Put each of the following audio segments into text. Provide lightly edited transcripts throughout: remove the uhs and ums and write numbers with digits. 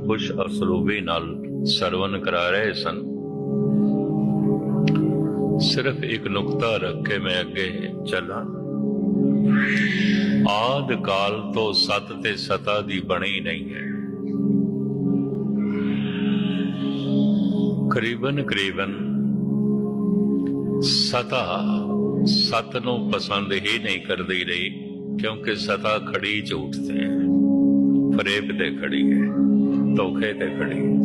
खुश असलूबी नाल सरवन करा रहे सन। सिर्फ एक नुकता रख के मैं अगे चला। आद काल तो सत ते सता दी बनी नहीं है। करीबन करीबन सता सत नूं पसंद ही नहीं करती रही, क्योंकि सता खड़ी झूठ ते फरेब ते खड़ी है, धोखे ते खड़ी है,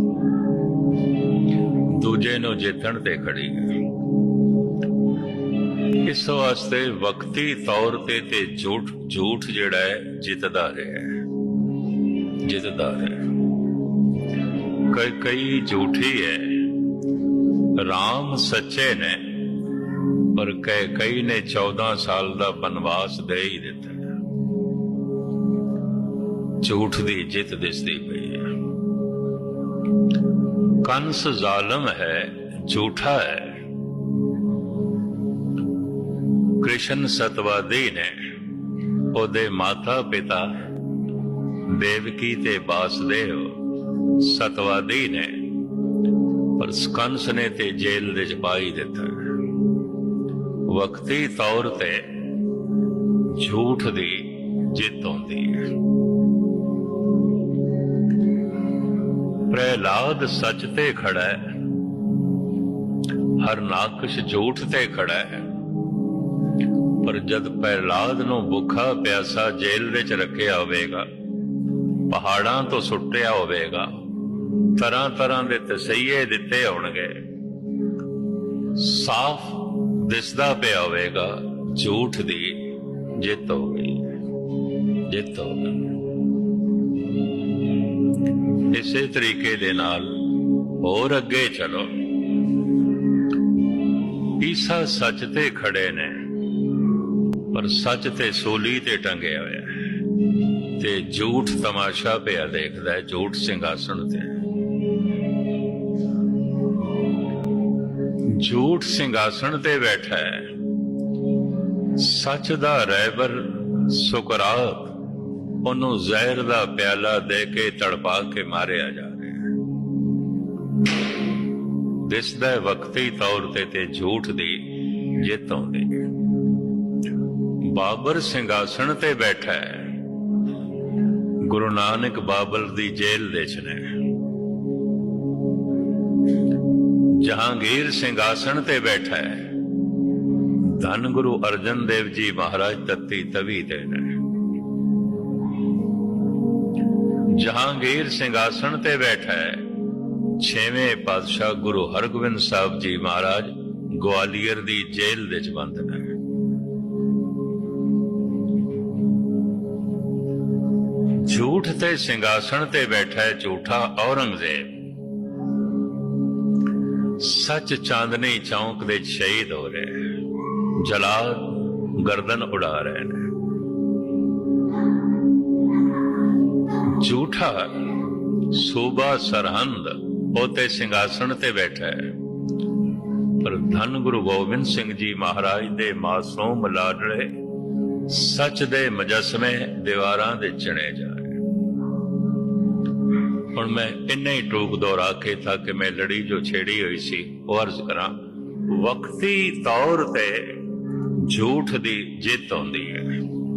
दूजे नूं जितण ते खड़ी है। इस वास्ते वक्ती तौर ते झूठ झूठ जिहड़ा है जितदा रहा। कई झूठी है, राम सच्चे ने, पर कई ने 14 साल का बनवास दे ही दिता है। झूठ दी जित दिसदी पई है। कंस जालिम है, झूठा है। कृष्ण सतवादी ने, ओदे माता पिता देवकी ते वासुदेव सतवादी ने, पर कंस ने ते जेल दे पाई दिता। वक्ती तौर ते झूठ दी जित होंदी है। प्रहलाद सच ते खड़ा है, हरनाकश झूठ ते खड़ा है। पर जद प्रहलाद नूं भुखा प्यासा जेल विच रखिया होवेगा, पहाड़ां तो सुट्टिया होवेगा, तरह तरह दे तसईये दिते होणगे, साफ दिसदा पिया होवेगा झूठ दी जित हो गई। इसे तरीके दे नाल होर अगे चलो। ईसा सच ते खड़े ने, पर सच ते सूली ते टंगे होया है, ते झूठ तमाशा पिया देखदा है, झूठ सिंघासन ते। झूठ सिंघासन ते बैठा है। सच दा रहबर सुकरात ओनू जहर दा प्याला दे के तड़पा के मारिया जा रहा है। दिसदा है वक्ती तौर ते झूठ दी जित होंदी है। बाबर सिंघासन ते बैठा है, गुरु नानक बाबर दी जेल दे च ने। जहांगीर सिंघासन ते बैठा है, धन गुरु अर्जन देव जी महाराज तत्ती तवी ते ने। जहांगीर सिंघासन ते बैठा है, 6वें पातशाह गुरु हरगोबिंद साहब जी महाराज ग्वालियर दी जेल दे च बंद ने। झूठ ते सिंघासन ते बैठा है झूठा औरंगजेब। सच चांदनी चौक दे शहीद हो रहे, जलाद गर्दन उड़ा रहे हैं। झूठा सूबा सरहंद पोते सिंघासन ते बैठा है, पर धन गुरु गोबिंद सिंह जी महाराज दे मासूम लाडले सच दे मुजस्मे दीवारां दे चणे जा रहे। हुण मैं इन्ना ही टूक दोहरा के था कि मैं लड़ी जो छेड़ी हुई सी वो अर्ज करा। वक्ती तौर ते झूठ दी जित होंदी है,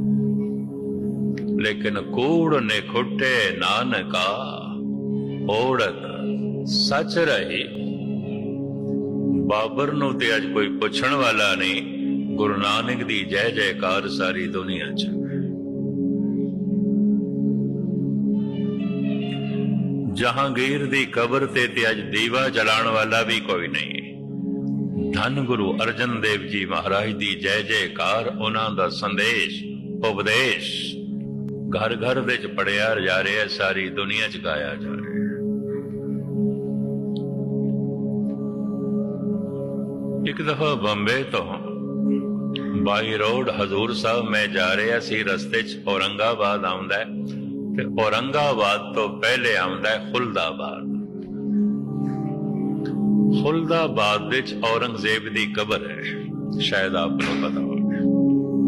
लेकिन कूड़ ने खुटे नानका ओढ़त सच रही। बाबर नूं ते अज कोई पुछण वाला नहीं, गुरु नानक दी जय जयकार सारी दुनिया च। जहांगीर दी कबर ते अज दीवा जलाण वाला भी कोई नहीं। धन गुरु अर्जन देव जी महाराज दी जय जयकार, उन्हां दा संदेश उपदेश घर घर विच पढ़िया जा रहा है, सारी दुनिया च गाया जा रहा है। एक दफा बंबे तो बाई रोड हजूर साहब मैं जा रहा सी, रस्ते च औरंगाबाद आउंदा है, ते औरंगाबाद तो पहले आउंदा है खुलदाबाद। खुलदाबाद विच औरंगजेब दी कबर है, शायद आपको पता हो।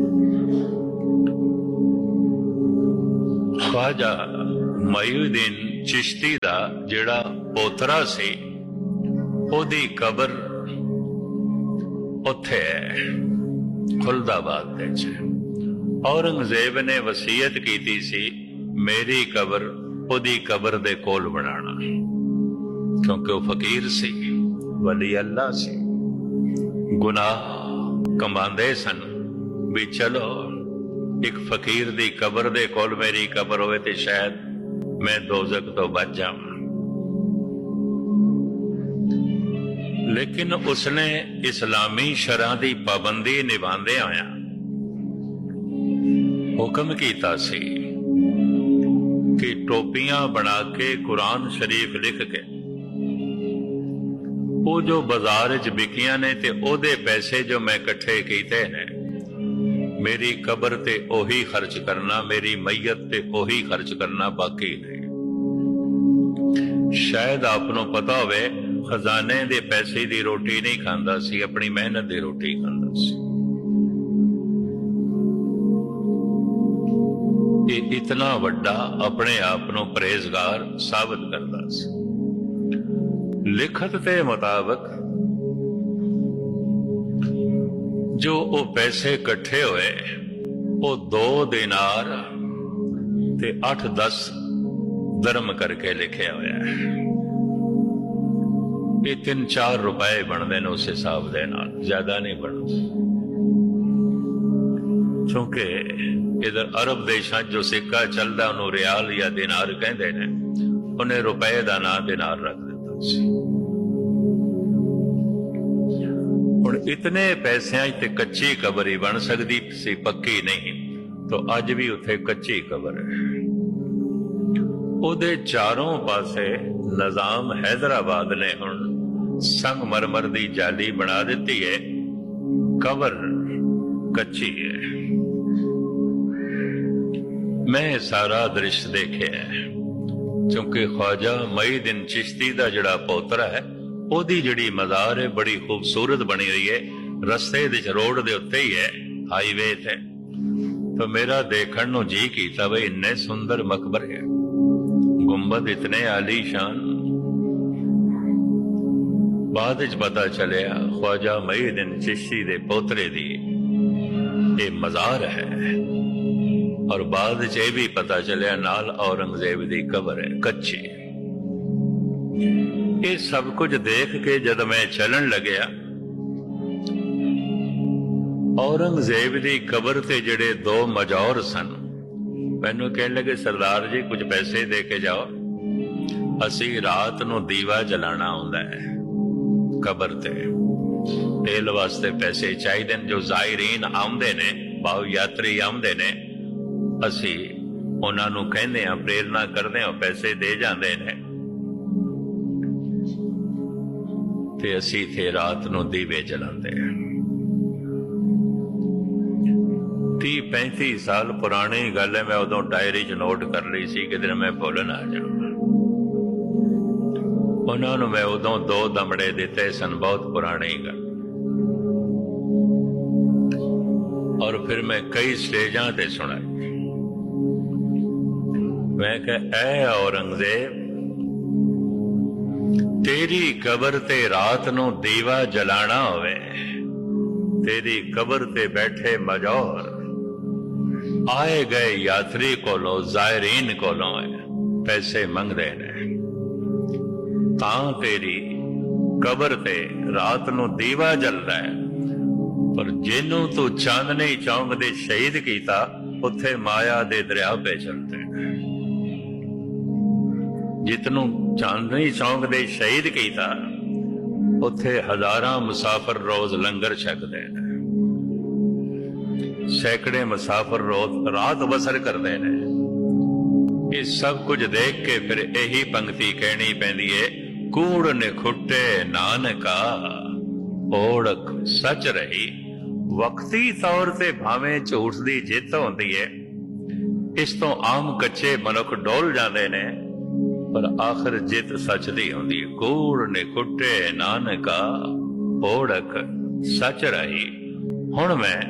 ख्वाजा मुईउद्दीन चिश्ती दा जिहड़ा पोतरा सी ओदी कबर उत्थे है खुलदाबाद दे च। औरंगजेब ने वसीयत कीती सी मेरी कबर ओदी कबर दे कोल बनाना, क्योंकि वह फकीर सी, वली अल्लाह सी, गुनाह कमांदे सन भी चलो एक फकीर दी कबर दे कोल मेरी कबर होवे ते शायद मैं दोजक तो बच जावां। लेकिन उसने इस्लामी शरह दी पाबंदी निभांदे आया हुक्म कीता सी कि टोपियां बना के कुरान शरीफ लिख के वो जो बाजार च बिकियां ने ते ओदे पैसे जो मैं इकट्ठे कीते ने मेरी कबर ते ओही खर्च करना, मेरी मैयत ते ओही खर्च करना, बाकी नहीं। शायद आपनों पता होवे खजाने दे पैसे दी रोटी नहीं खांदा सी, अपनी मेहनत दी रोटी खांदा सी। ये इतना वड्डा अपने आप नूं परहेजगार साबित करदा सी। लिखत के मुताबिक जो वो पैसे इकट्ठे हुए वो 2 दिनार ते 8-10 दरम करके लिखे हुए है। ये 3-4 रुपए बनते हैं उस हिसाब के नाल, ज्यादा नहीं बनते। क्योंकि इधर अरब देशों जो सिक्का चलता उन्होंने रियाल या दिनार कहते हैं, उन्हें रुपए का नाम दिनार रख दिता सी। हुण इतने पैसों ते कच्ची कबर ही बन सकती सी, पक्की नहीं। तो अज भी उत्थे कच्ची कबर है। उहदे चारों पासे निजाम हैदराबाद ने हुण संगमरमर दी जाली बना दी है, कबर कच्ची है। मैं सारा दृश्य देखे है, क्योंकि ख्वाजा मुईनुद्दीन चिश्ती दा जिहड़ा पोतरा है ओदी जिहड़ी मज़ार है बड़ी खूबसूरत बनी हुई है, रस्ते दे रोड दे उत्ते ही है, हाईवे थे। तो मेरा देखण नूं जी कीता बई इन्ने सुंदर मकबर है, गुंबद इतने आलीशान। बाद विच पता चलिया ख्वाजा मुईनुद्दीन चिश्ती दे पोतरे दी ये मज़ार है, और बाद विच ये भी पता चलिया नाल औरंगजेब दी कबर है कच्ची। ये सब कुछ देख के जद मैं चलन लग्या, औरंगजेब दी कबर ते जिहड़े 2 मजौर सन मैनू कहने लगे सरदार जी कुछ पैसे दे के जाओ, असी रात नूं दीवा जलाना हुंदा है कबर ते, तेल वास्ते पैसे चाहिए जो ज़ायरीन आउंदे ने, भाव यात्री आउंदे ने, असी उन्हां नूं कहंदे हां, प्रेरणा करदे हां, पैसे दे जांदे ने ते असी थे रात नूं दीवे जलांदे। 30-35 साल पुरानी गल है, मैं उदों डायरी च नोट कर ली सी, किधर मैं भुल ना जावां। उन्हां नूं मैं उदों 2 दमड़े दिते सन, बहुत पुरानी गल। और फिर मैं कई स्टेजां ते सुनाई। मैं कहा ऐ औरंगजेब, तेरी कबर ते रात नूं दीवा जलाना होवे, तेरी कबर ते बैठे मजौर आए गए यात्री कोलों, ज़ायरीन कोलों पैसे मंगदे ने, तां तेरी कबर ते रात नूं दीवा जलदा है। पर जिन्हों तू चांदनी चौंक दे शहीद कीता, उत्थे माया दे दरिया पे चलते हैं। जितनों चांदनी चौंक दे शहीद कीता, उत्थे हजारां मुसाफिर रोज लंगर छकदे ने, सैकड़े मुसाफिर रोज रात बसर करते हैं। ये सब कुछ देख के फिर यही पंक्ति कहनी पैंदी है, कूड़ निखुट्टे नानका ओढ़क सच रही। वक्ती तौर ते भावें झूठ दी जित होंदी है, इस तो आम कच्चे मनुख डोल जाते ने, पर आखिर जित सच दी होंदी है। कूड़ निखुट्टे नानका ओढ़क सच रही। हुण मैं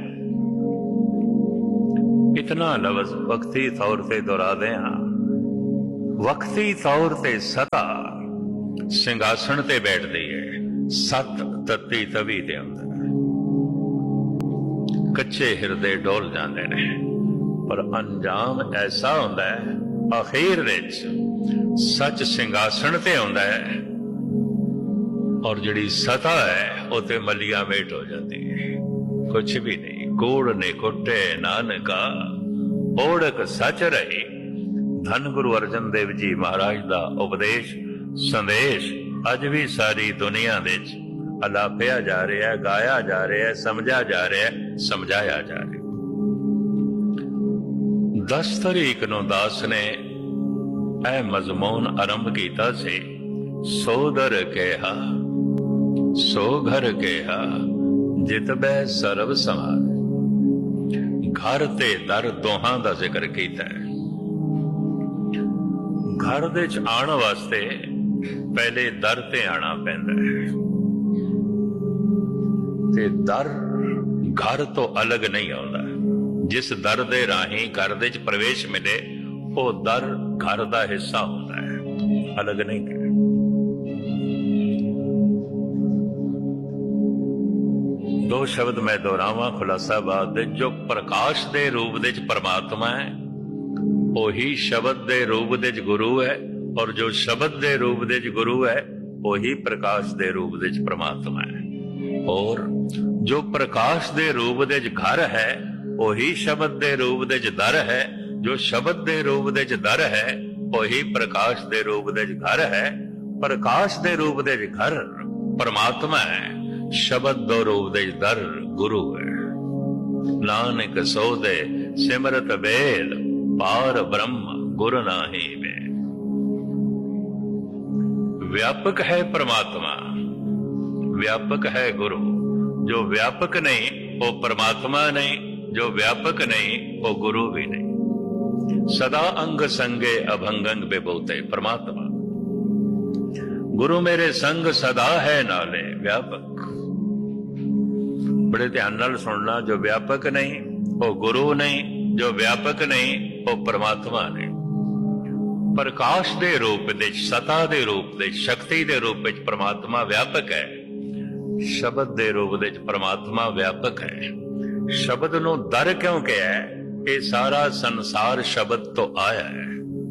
इतना लफ्ज वक्ती तौर ते दोहरा दे हां, ਵਕਤੀ ਤੌਰ ਤੇ ਸਤਾ ਸਿੰਘਾਸਣ ਤੇ ਬੈਠਦੀ ਹੈ, ਸੱਤ ਤੱਤੀ ਤਵੀ ਤੇ ਆਉਂਦਾ, ਕੱਚੇ ਹਿਰਦੇ ਡੋਲ ਜਾਂਦੇ ਨੇ, ਪਰ ਅੰਜਾਮ ਐਸਾ ਹੁੰਦਾ ਹੈ ਅਖੀਰ ਵਿੱਚ ਸੱਚ ਸਿੰਘਾਸਣ ਤੇ ਆਉਂਦਾ ਹੈ ਔਰ ਜਿਹੜੀ ਸਤਾ ਹੈ ਉਹ ਤੇ ਮੱਲੀਆਂ ਮੇਟ ਹੋ ਜਾਂਦੀ ਹੈ। ਕੁਛ ਵੀ ਨਹੀਂ, ਕੂੜ ਨੇ ਕੁੱਟੇ ਨਾਨਕਾ ਓੜਕ ਸੱਚ ਰਹੀ। ਧੰਨ ਗੁਰੂ ਅਰਜਨ ਦੇਵ ਜੀ ਮਹਾਰਾਜ ਦਾ ਉਪਦੇਸ਼ ਸੰਦੇਸ਼ ਅੱਜ ਵੀ ਸਾਰੀ ਦੁਨੀਆ ਵਿੱਚ ਅਲਾਪਿਆ ਜਾ ਰਿਹਾ, ਗਾਇਆ ਜਾ ਰਿਹਾ, ਸਮਝਿਆ ਜਾ ਰਿਹਾ, ਸਮਝਾਇਆ ਜਾ ਰਿਹਾ। 10 ਤਰੀਕ ਨੂੰ ਦਾਸ ਨੇ ਇਹ ਮਜ਼ਮੂਨ ਆਰੰਭ ਕੀਤਾ ਸੀ, ਸੋ ਦਰ ਕਿਹਾ ਸੋ ਘਰ ਕਿਹਾ ਜਿਤ ਬੈ ਸਰਬ ਸਮਾਰ। ਘਰ ਤੇ ਦਰ ਦੋਹਾਂ ਦਾ ਜ਼ਿਕਰ ਕੀਤਾ ਹੈ। ਘਰ ਦੇ ਚ ਆਉਣ ਵਾਸਤੇ ਪਹਿਲੇ ਦਰ ਤੇ ਆਣਾ ਪੈਂਦਾ ਹੈ, ਤੇ ਦਰ ਘਰ ਤੋਂ ਅਲੱਗ ਨਹੀਂ ਆਉਂਦਾ। ਜਿਸ ਦਰ ਦੇ ਰਾਹੀਂ ਘਰ ਦੇ ਚ ਪ੍ਰਵੇਸ਼ ਮਿਲੇ ਉਹ ਦਰ ਘਰ ਦਾ ਹਿੱਸਾ ਹੁੰਦਾ ਹੈ, ਅਲੱਗ ਨਹੀਂ ਹੈ। ਦੋ ਸ਼ਬਦ ਮੈਂ ਦੁਹਰਾਵਾਂ ਖੁਲਾਸਾ ਬਾਤ ਦੇ। ਜੋ ਪ੍ਰਕਾਸ਼ ਦੇ ਰੂਪ ਦੇ ਚ ਪਰਮਾਤਮਾ ਹੈ ਉਹੀ ਸ਼ਬਦ ਦੇ ਰੂਪ ਦੇ ਚ ਗੁਰੂ ਹੈ, ਔਰ ਜੋ ਸ਼ਬਦ ਦੇ ਰੂਪ ਦੇ ਚ ਗੁਰੂ ਹੈ ਉਹੀ ਪ੍ਰਕਾਸ਼ ਦੇ ਰੂਪ ਦੇ ਚ ਪਰਮਾਤਮਾ ਹੈ। ਔਰ ਜੋ ਪ੍ਰਕਾਸ਼ ਦੇ ਰੂਪ ਦੇ ਚ ਘਰ ਹੈ ਉਹੀ ਸ਼ਬਦ ਦੇ ਰੂਪ ਦੇ ਚ ਦਰ ਹੈ। ਜੋ ਸ਼ਬਦ ਦੇ ਰੂਪ ਦੇ ਚ ਦਰ ਹੈ ਉਹੀ ਪ੍ਰਕਾਸ਼ ਦੇ ਰੂਪ ਦੇ ਚ ਘਰ ਹੈ। ਪ੍ਰਕਾਸ਼ ਦੇ ਰੂਪ ਦੇ ਚ ਘਰ ਪਰਮਾਤਮਾ ਹੈ, ਸ਼ਬਦ ਦੋ ਰੂਪ ਦੇ ਦਰ ਗੁਰੂ ਹੈ। ਨਾਨਕ ਸੋਦੇ ਸਿਮਰਤ ਬੇਦ ਪਾਰ ਬ੍ਰਹਮ ਗੁਰ ਨਾਹੀ ਵੇ। व्यापक है परमात्मा, व्यापक है गुरु। जो व्यापक नहीं वो परमात्मा नहीं, जो व्यापक नहीं वो गुरु भी नहीं। सदा अंग संगे अभंगंग बेबोते परमात्मा। गुरु मेरे संग सदा है नाले व्यापक। बड़े ध्यान नाल सुनना, जो व्यापक नहीं वो गुरु नहीं, जो व्यापक नहीं वो परमात्मा नहीं। प्रकाश दे रूप दे, सता दे रूप दे, शक्ति दे रूप विच परमात्मा व्यापक है। शब्द दे रूप दे परमात्मा व्यापक है। शब्द नूं दर क्यों कहा है? ये सारा संसार शब्द तो आया है।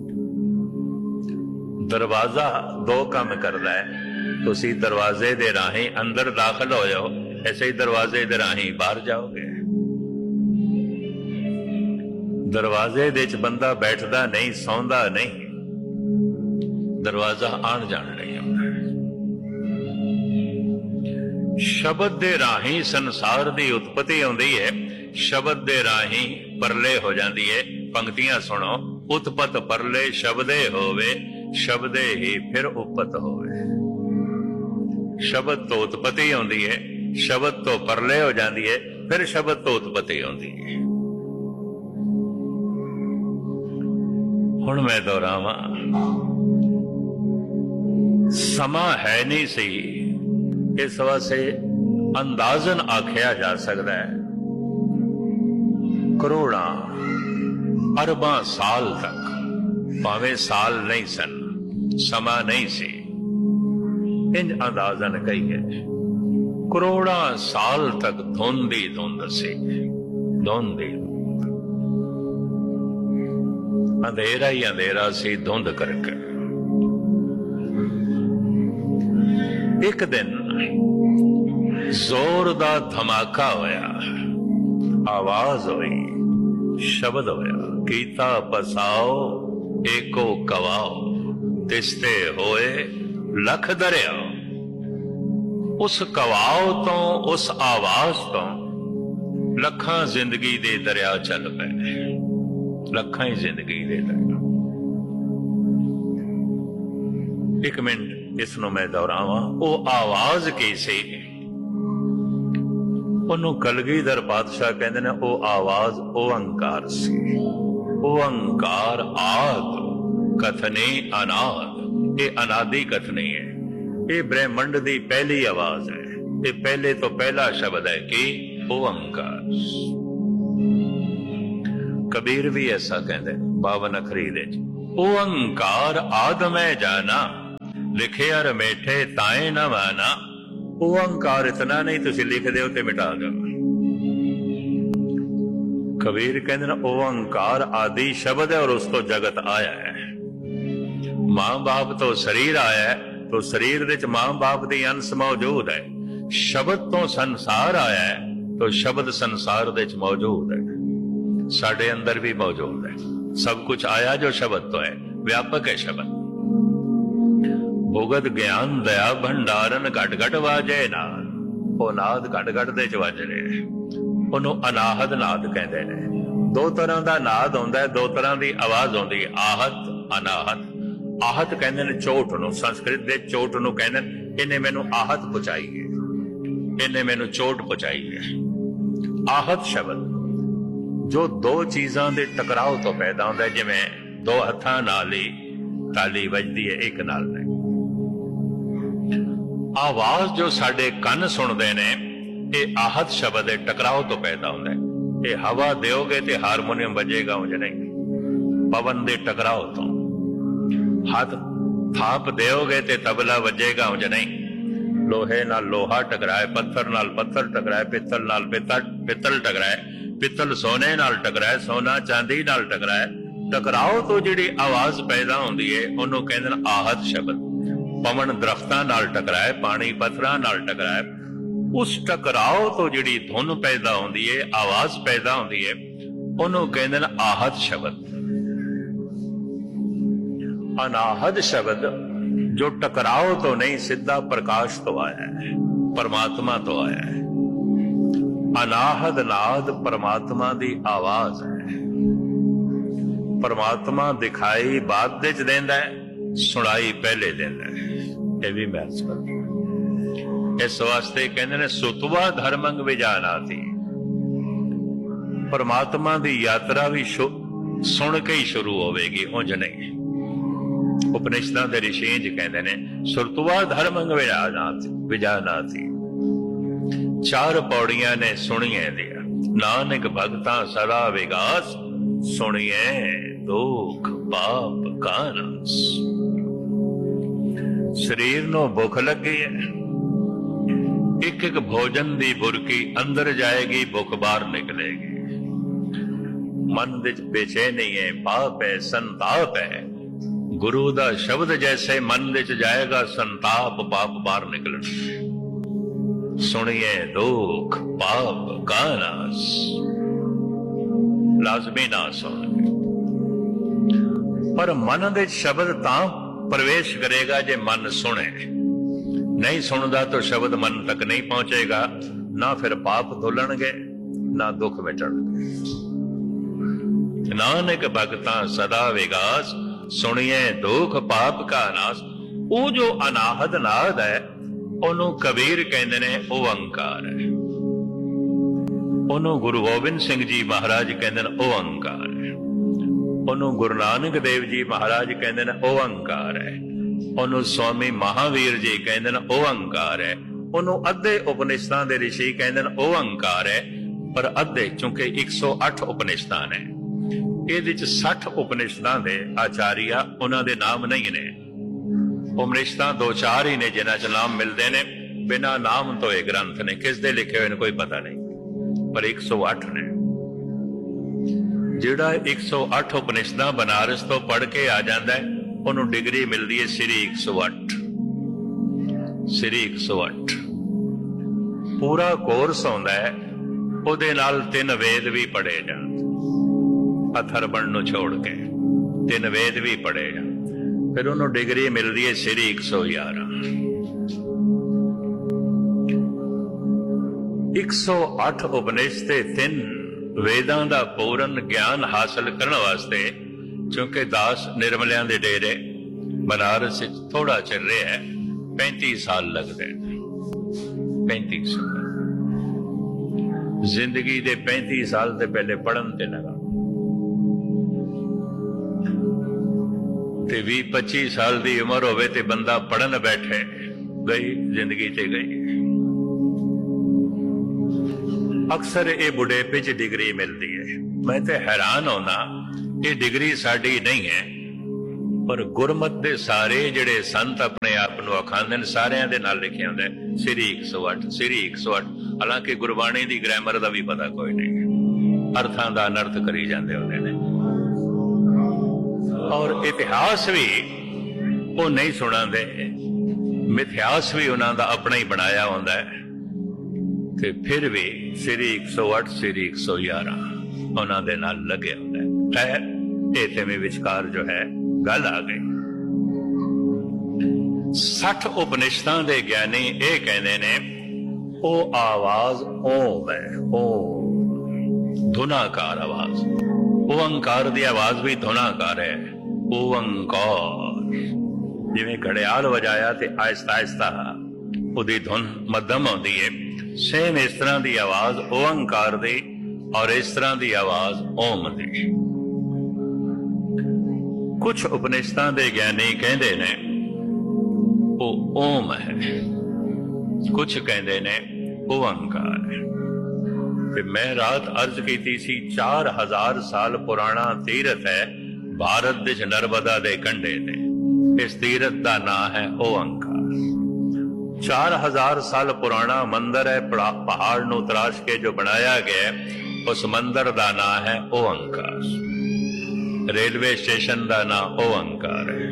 दरवाजा दो काम करदा है, तुसी दरवाजे दे राही अंदर दाखिल हो जाओ, ऐसे ही दरवाजे दे राही बाहर जाओगे। दरवाजे दे च बंदा बैठदा नहीं, सौंदा नहीं, दरवाजा आन जान नहीं आउंदा। शब्द दे राही संसार दी उत्पत्ति आउंदी है, शब्द दे राही परले हो जाती है। पंक्तियां सुनो, उत्पत परले शब्दे होवे, शब्दे ही फिर उपत होवे। शब्द तो उत्पत्ति आउंदी है, शब्द तो परले हो जाती है, फिर शब्द तो उत्पत्ति आउंदी है। हुण मैं दोहरावां, समा है नहीं सी, इस वास्ते अंदाजन आख्या जा सकता है करोड़ा अरबां साल तक, भावें साल नहीं सन, समा नहीं सी, इंज अंदाजन कहिए करोड़ा साल तक धुंधी धुंध सी, धुंधी अंधेरा ही अंधेरा सी, धुंध करके। एक दिन जोर दा धमाका होया, आवाज हुई, शब्द होया, कीता पसाओ एको कवाओ, तिसते होए लख दरियाओ। उस कवाओ तो, उस आवाज तो लखां जिंदगी दे दरिया चल पे, लखां ही जिंदगी दे दरिया। एक मिनट इसनों मैं दोहरावां, वो आवाज की सी, ਉਹਨੂੰ ਕਲਗੀਧਰ ਪਾਤਸ਼ਾਹ ਕਹਿੰਦੇ ਨੇ ਉਹ ਆਵਾਜ਼ ਓੰਕਾਰ ਸੀ। ਓੰਕਾਰ ਆਦ ਕਥਨੇ ਅਨਾਦ, ਇਹ ਅਨਾਦੀ ਕਥਨੀ ਹੈ, ਇਹ ਬ੍ਰਹਿਮੰਡ ਦੀ ਪਹਿਲੀ ਆਵਾਜ਼ ਹੈ, ਇਹ ਪਹਿਲੇ ਤੋਂ ਪਹਿਲਾ ਸ਼ਬਦ ਹੈ ਕਿ ਓੰਕਾਰ। ਕਬੀਰ ਵੀ ਐਸਾ ਕਹਿੰਦੇ 52 ਅੱਖਰੀ ਦੇ ओंकार आद मैं जाना, लिखे अर मेठे ताए न माना। ओंकार इतना नहीं तुसी लिख दो ते मिटा दो। कबीर कहते ना ओंकार आदि शब्द है और उस तो जगत आया है। मां बाप तो शरीर आया है, तो शरीर दे च मां बाप दी अंश मौजूद है। शब्द तो संसार आया है, तो शब्द संसार दे च मौजूद है। साडे अंदर भी मौजूद है। सब कुछ आया जो शब्द तो है, व्यापक है शब्द। भुगत ज्ञान दया भंडारन घट घट वाजे नाद। ਉਹ ਨਾਦ ਘਟ ਘਟ ਦੇ ਚ ਵੱਜ ਰਿਹਾ, ਉਹਨੂੰ ਅਨਾਹਦ ਨਾਦ ਕਹਿੰਦੇ ਨੇ। ਦੋ ਤਰ੍ਹਾਂ ਦਾ ਨਾਦ ਹੁੰਦਾ ਹੈ, ਦੋ ਤਰ੍ਹਾਂ ਦੀ ਆਵਾਜ਼ ਆਉਂਦੀ ਹੈ, ਆਹਤ ਅਨਾਹਤ। ਆਹਤ ਕਹਿੰਦੇ ਨੇ ਚੋਟ ਨੂੰ, ਸੰਸਕ੍ਰਿਤ ਦੇ ਚੋਟ ਨੂੰ ਕਹਿੰਦੇ ਨੇ, ਇਹਨੇ ਮੈਨੂੰ ਆਹਤ ਪਹੁੰਚਾਈ ਹੈ, ਇਹਨੇ ਮੈਨੂੰ ਚੋਟ ਪਹੁੰਚਾਈ ਹੈ। ਆਹਤ ਸ਼ਬਦ ਜੋ ਦੋ ਚੀਜ਼ਾਂ ਦੇ ਟਕਰਾਓ ਤੋਂ ਪੈਦਾ ਹੁੰਦਾ ਹੈ, ਜਿਵੇਂ ਦੋ ਹੱਥਾਂ ਨਾਲ ਹੀ ਤਾਲੀ ਵੱਜਦੀ ਹੈ ਇੱਕ ਨਾਲ ਨਹੀਂ। ਆਵਾਜ਼ ਜੋ ਸਾਡੇ ਕੰਨ ਸੁਣਦੇ ਨੇ, ਇਹ ਆਹਤ ਸ਼ਬਦ ਦੇ ਟਕਰਾਓ ਤੋਂ ਪੈਦਾ ਹੁੰਦਾ ਹੈ। ਇਹ ਹਵਾ ਦਿਓਗੇ ਤੇ ਹਾਰਮੋਨੀਅਮ ਵੱਜੇਗਾ, ਉਂਝ ਨਹੀਂ। ਪਵਨ ਦੇ ਟਕਰਾਓ ਤੋਂ। ਹੱਥ ਥਾਪ ਦਿਓਗੇ ਤੇ ਤਬਲਾ ਵੱਜੇਗਾ, ਉਂਝ ਨਹੀਂ। ਲੋਹੇ ਨਾਲ ਲੋਹਾ ਟਕਰਾਏ, ਪੱਥਰ ਨਾਲ ਪੱਥਰ ਟਕਰਾਏ, ਪਿੱਤਲ ਨਾਲ ਪਿੱਤਲ ਟਕਰਾਏ, ਪਿੱਤਲ ਸੋਨੇ ਨਾਲ ਟਕਰਾਏ, ਸੋਨਾ ਚਾਂਦੀ ਨਾਲ ਟਕਰਾਏ। ਟਕਰਾਓ ਤੋਂ ਜਿਹੜੀ ਆਵਾਜ਼ ਪੈਦਾ ਹੁੰਦੀ ਹੈ, ਉਹਨੂੰ ਕਹਿੰਦੇ ਨੇ ਆਹਤ ਸ਼ਬਦ। ਪਵਨ ਦਰਖਤਾਂ ਨਾਲ ਟਕਰਾਏ, ਪਾਣੀ ਪੱਥਰਾਂ ਨਾਲ ਟਕਰਾਏ, ਉਸ ਟਕਰਾਓ ਤੋਂ ਜਿਹੜੀ ਧੁਨ ਪੈਦਾ ਹੁੰਦੀ ਹੈ, ਆਵਾਜ਼ ਪੈਦਾ ਹੁੰਦੀ ਹੈ, ਉਹਨੂੰ ਕਹਿੰਦੇ ਨੇ ਆਹਤ ਸ਼ਬਦ। ਅਨਾਹਦ ਸ਼ਬਦ ਜੋ ਟਕਰਾਓ ਤੋਂ ਨਹੀਂ, ਸਿੱਧਾ ਪ੍ਰਕਾਸ਼ ਤੋਂ ਆਇਆ ਹੈ, ਪਰਮਾਤਮਾ ਤੋਂ ਆਇਆ ਹੈ। ਅਨਾਹਦ ਨਾਦ ਪਰਮਾਤਮਾ ਦੀ ਆਵਾਜ਼ ਹੈ। ਪਰਮਾਤਮਾ ਦਿਖਾਈ ਬਾਅਦ ਵਿੱਚ ਦਿੰਦਾ ਹੈ, ਸੁਣਾਈ ਪਹਿਲੇ ਦਿੰਦਾ ਹੈ। ਇਹ ਵੀ ਮਹੱਤਵ। ਇਸ ਵਾਸਤੇ ਕਹਿੰਦੇ ਨੇ ਸੁਤਵਾ ਧਰਮੰਗ ਵਿਜਾਨਾਤੀ। ਪਰਮਾਤਮਾ ਦੀ ਯਾਤਰਾ ਵੀ ਸੁਣ ਕੇ ਹੀ ਸ਼ੁਰੂ ਹੋਵੇਗੀ, ਉਂਝ ਨਹੀਂ। ਉਪਨਿਸ਼ਦਾਂ ਦੇ ਰਿਸ਼ੀ ਜੀ ਕਹਿੰਦੇ ਨੇ ਸੁਤਵਾ ਧਰਮੰਗ ਵਿਜਾਨਾਤੀ। ਚਾਰ ਪੌੜੀਆਂ ਨੇ ਸੁਣੀਏ ਦੀਆਂ। ਨਾਨਕ ਭਗਤਾਂ ਸਦਾ ਵਿਗਾਸ, ਸੁਣੀਏ ਦੁੱਖ ਪਾਪ ਕਾ ਨਾਸ। ਸਰੀਰ ਨੂੰ ਭੁੱਖ ਲੱਗੀ ਹੈ, ਇੱਕ ਇੱਕ ਭੋਜਨ ਦੀ ਬੁਰਕੀ ਅੰਦਰ ਜਾਏਗੀ, ਭੁੱਖ ਬਾਹਰ ਨਿਕਲੇਗੀ। ਮਨ ਵਿੱਚ ਬੇਚੈਨੀ ਹੈ, ਪਾਪ ਹੈ, ਸੰਤਾਪ ਹੈ। ਗੁਰੂ ਦਾ ਸ਼ਬਦ ਜੈਸੇ ਮਨ ਵਿੱਚ ਜਾਏਗਾ, ਸੰਤਾਪ ਪਾਪ ਬਾਹਰ ਨਿਕਲਣਗੇ। ਸੁਣੀਏ ਦੁੱਖ ਪਾਪ ਕਾ ਨਾਸ, ਲਾਜ਼ਮੀ ਨਾਸ ਹੋਣਗੇ। ਪਰ ਮਨ ਦੇ ਸ਼ਬਦ ਤਾਂ ਪ੍ਰਵੇਸ਼ ਕਰੇਗਾ ਜੇ ਮਨ ਸੁਣੇ। ਨਹੀਂ ਸੁਣਦਾ ਤਾਂ ਸ਼ਬਦ ਮਨ ਤੱਕ ਨਹੀਂ ਪਹੁੰਚੇਗਾ। ਨਾ ਫਿਰ ਪਾਪ ਧੁਲਣਗੇ, ਨਾ ਦੁੱਖ ਮਿਟਣਗੇ। ਨਾਨਕ ਭਗਤਾਂ ਸਦਾ ਵਿਗਾਸ, ਸੁਣੀਏ ਦੁੱਖ ਪਾਪ ਕਾ ਨਾਸ। ਉਹ ਜੋ ਅਨਾਹਦ ਨਾਦ ਹੈ, ਉਹਨੂੰ ਕਬੀਰ ਕਹਿੰਦੇ ਨੇ ਓੰਕਾਰ ਹੈ। ਉਹਨੂੰ ਗੁਰੂ ਗੋਬਿੰਦ ਸਿੰਘ ਜੀ ਮਹਾਰਾਜ ਕਹਿੰਦੇ ਨੇ ਓੰਕਾਰ ਹੈ। ਉਹਨੂੰ ਗੁਰੂ ਨਾਨਕ ਦੇਵ ਜੀ ਮਹਾਰਾਜ ਕਹਿੰਦੇ ਨੇ ਓੰਕਾਰ ਹੈ। ਉਹਨੂੰ ਸਵਾਮੀ ਮਹਾਵੀਰ ਜੀ ਕਹਿੰਦੇ ਨੇ ਓੰਕਾਰ ਹੈ। ਉਹਨੂੰ ਅੱਧੇ ਉਪਨਿਸ਼ਦਾਂ ਦੇ ਰਿਸ਼ੀ ਕਹਿੰਦੇ ਨੇ ਓੰਕਾਰ ਹੈ। ਪਰ ਅੱਧੇ, ਚੂੰਕਿ 108 ਉਪਨਿਸ਼ਦਾਂ ਨੇ, ਇਹਦੇ ਚ 60 ਉਪਨਿਸ਼ਦਾਂ ਦੇ ਆਚਾਰੀਆ, ਉਹਨਾਂ ਦੇ ਨਾਮ ਨਹੀਂ ਨੇ। ਉਪਨਿਸ਼ਦਾਂ ਦੋ ਚਾਰ ਹੀ ਨੇ ਜਿਨ੍ਹਾਂ ਚ ਨਾਮ ਮਿਲਦੇ ਨੇ, ਬਿਨਾਂ ਨਾਮ ਤੋਂ ਇਹ ਗ੍ਰੰਥ ਨੇ। ਕਿਸ ਦੇ ਲਿਖੇ ਹੋਏ ਨੇ ਕੋਈ ਪਤਾ ਨਹੀਂ, ਪਰ 108 ਨੇ। ਜਿਹੜਾ 108 ਉਪਨਿਸ਼ਦਾਂ ਬਨਾਰਸ ਤੋਂ ਪੜ੍ਹ ਕੇ ਆ ਜਾਂਦਾ ਹੈ, ਉਹਨੂੰ ਡਿਗਰੀ ਮਿਲਦੀ ਹੈ ਸ੍ਰੀ 108। ਸ੍ਰੀ 108 ਪੂਰਾ ਕੋਰਸ ਆਉਂਦਾ ਹੈ। ਉਹਦੇ ਨਾਲ 3 ਵੇਦ ਵੀ ਪੜ੍ਹੇ ਜਾਂਦੇ, ਅਥਰਵਣ ਨੂੰ ਛੋੜ ਕੇ 3 ਵੇਦ ਵੀ ਪੜ੍ਹੇ ਜਾਂਦੇ। ਫਿਰ ਉਹਨੂੰ ਡਿਗਰੀ ਮਿਲਦੀ ਹੈ ਸ੍ਰੀ 111। 108 ਉਪਨਿਸ਼ਦ ਤੇ 3 ਵੇਦਾਂ ਦਾ ਪੂਰਨ ਗਿਆਨ ਹਾਸਲ ਕਰਨ ਵਾਸਤੇ, ਕਿਉਂਕਿ ਦਾਸ ਨਿਰਮਲਿਆਂ ਦੇ ਡੇਰੇ ਬਨਾਰਸ ਵਿੱਚ ਥੋੜਾ ਚੱਲ ਰਿਹਾ ਹੈ, 35 ਸਾਲ ਲੱਗਦੇ ਨੇ। 35 ਸਾਲ ਜ਼ਿੰਦਗੀ ਦੇ 35 ਸਾਲ ਦੇ ਪਹਿਲੇ ਪੜ੍ਹਨ ਤੇ ਲਗਾ, ਤੇ 20-25 ਸਾਲ ਦੀ ਉਮਰ ਹੋਵੇ ਤੇ ਬੰਦਾ ਪੜ੍ਹਨ ਬੈਠੇ, ਗਈ ਜ਼ਿੰਦਗੀ ਤੇ ਗਈ। ਅਕਸਰ ਇਹ ਬੁਢੇਪੇ ਚ ਡਿਗਰੀ ਮਿਲਦੀ ਹੈ। ਮੈਂ ਤੇ ਹੈਰਾਨ ਹੋਣਾ, ਇਹ ਡਿਗਰੀ ਸਾਡੀ ਨਹੀਂ ਹੈ, पर गुरमत दे सारे जिहड़े संत अपने आप नूं अखांदे ने सारियां दे नाल लिखिया हुंदा है श्री 108 श्री 108। हालांकि गुरबाणी दी ग्रामर दा भी पता कोई नहीं, अर्थां दा अनर्थ करी जांदे हुंदे ने। और इतिहास भी वो नहीं सुणांदे, मिथिहास भी उन्हां दा अपना ही बनाया हुंदा है। ते फिर भी श्री 108 श्री 111 उन्हां दे नाल लगे हुंदा है। खैर ये ते में विचकार जो है गल आ गई। 60 उपनिषदां दे ज्ञानी ये कहते ने ओ आवाज ओम है, ओम धुनाकार आवाज। ओंकार दी आवाज भी धुनाकार है, ओंकार। जिवें घड़ियाल वजाया ते आहिस्ता आहिस्ता उहदी धुन मध्यम आउंदी है, सेम इस तरह दी आवाज ओंकार दी और इस तरह दी आवाज ओम दी। कुछ उपनिषदां दे ज्ञानी कहते ने वो ओम है, कुछ कहते ने ओंकार है। ते मैं रात अर्ज की सी 4000 साल पुराना तीरथ है भारत विच नर्मदा दे कंढे ते। इस तीरथ का नाम है ओंकार। 4000 साल पुराना मंदिर है, पहाड़ नूं तराश के जो बनाया गया उस मंदिर का नाम है ओंकार। रेलवे स्टेशन का नाम ओंकार है,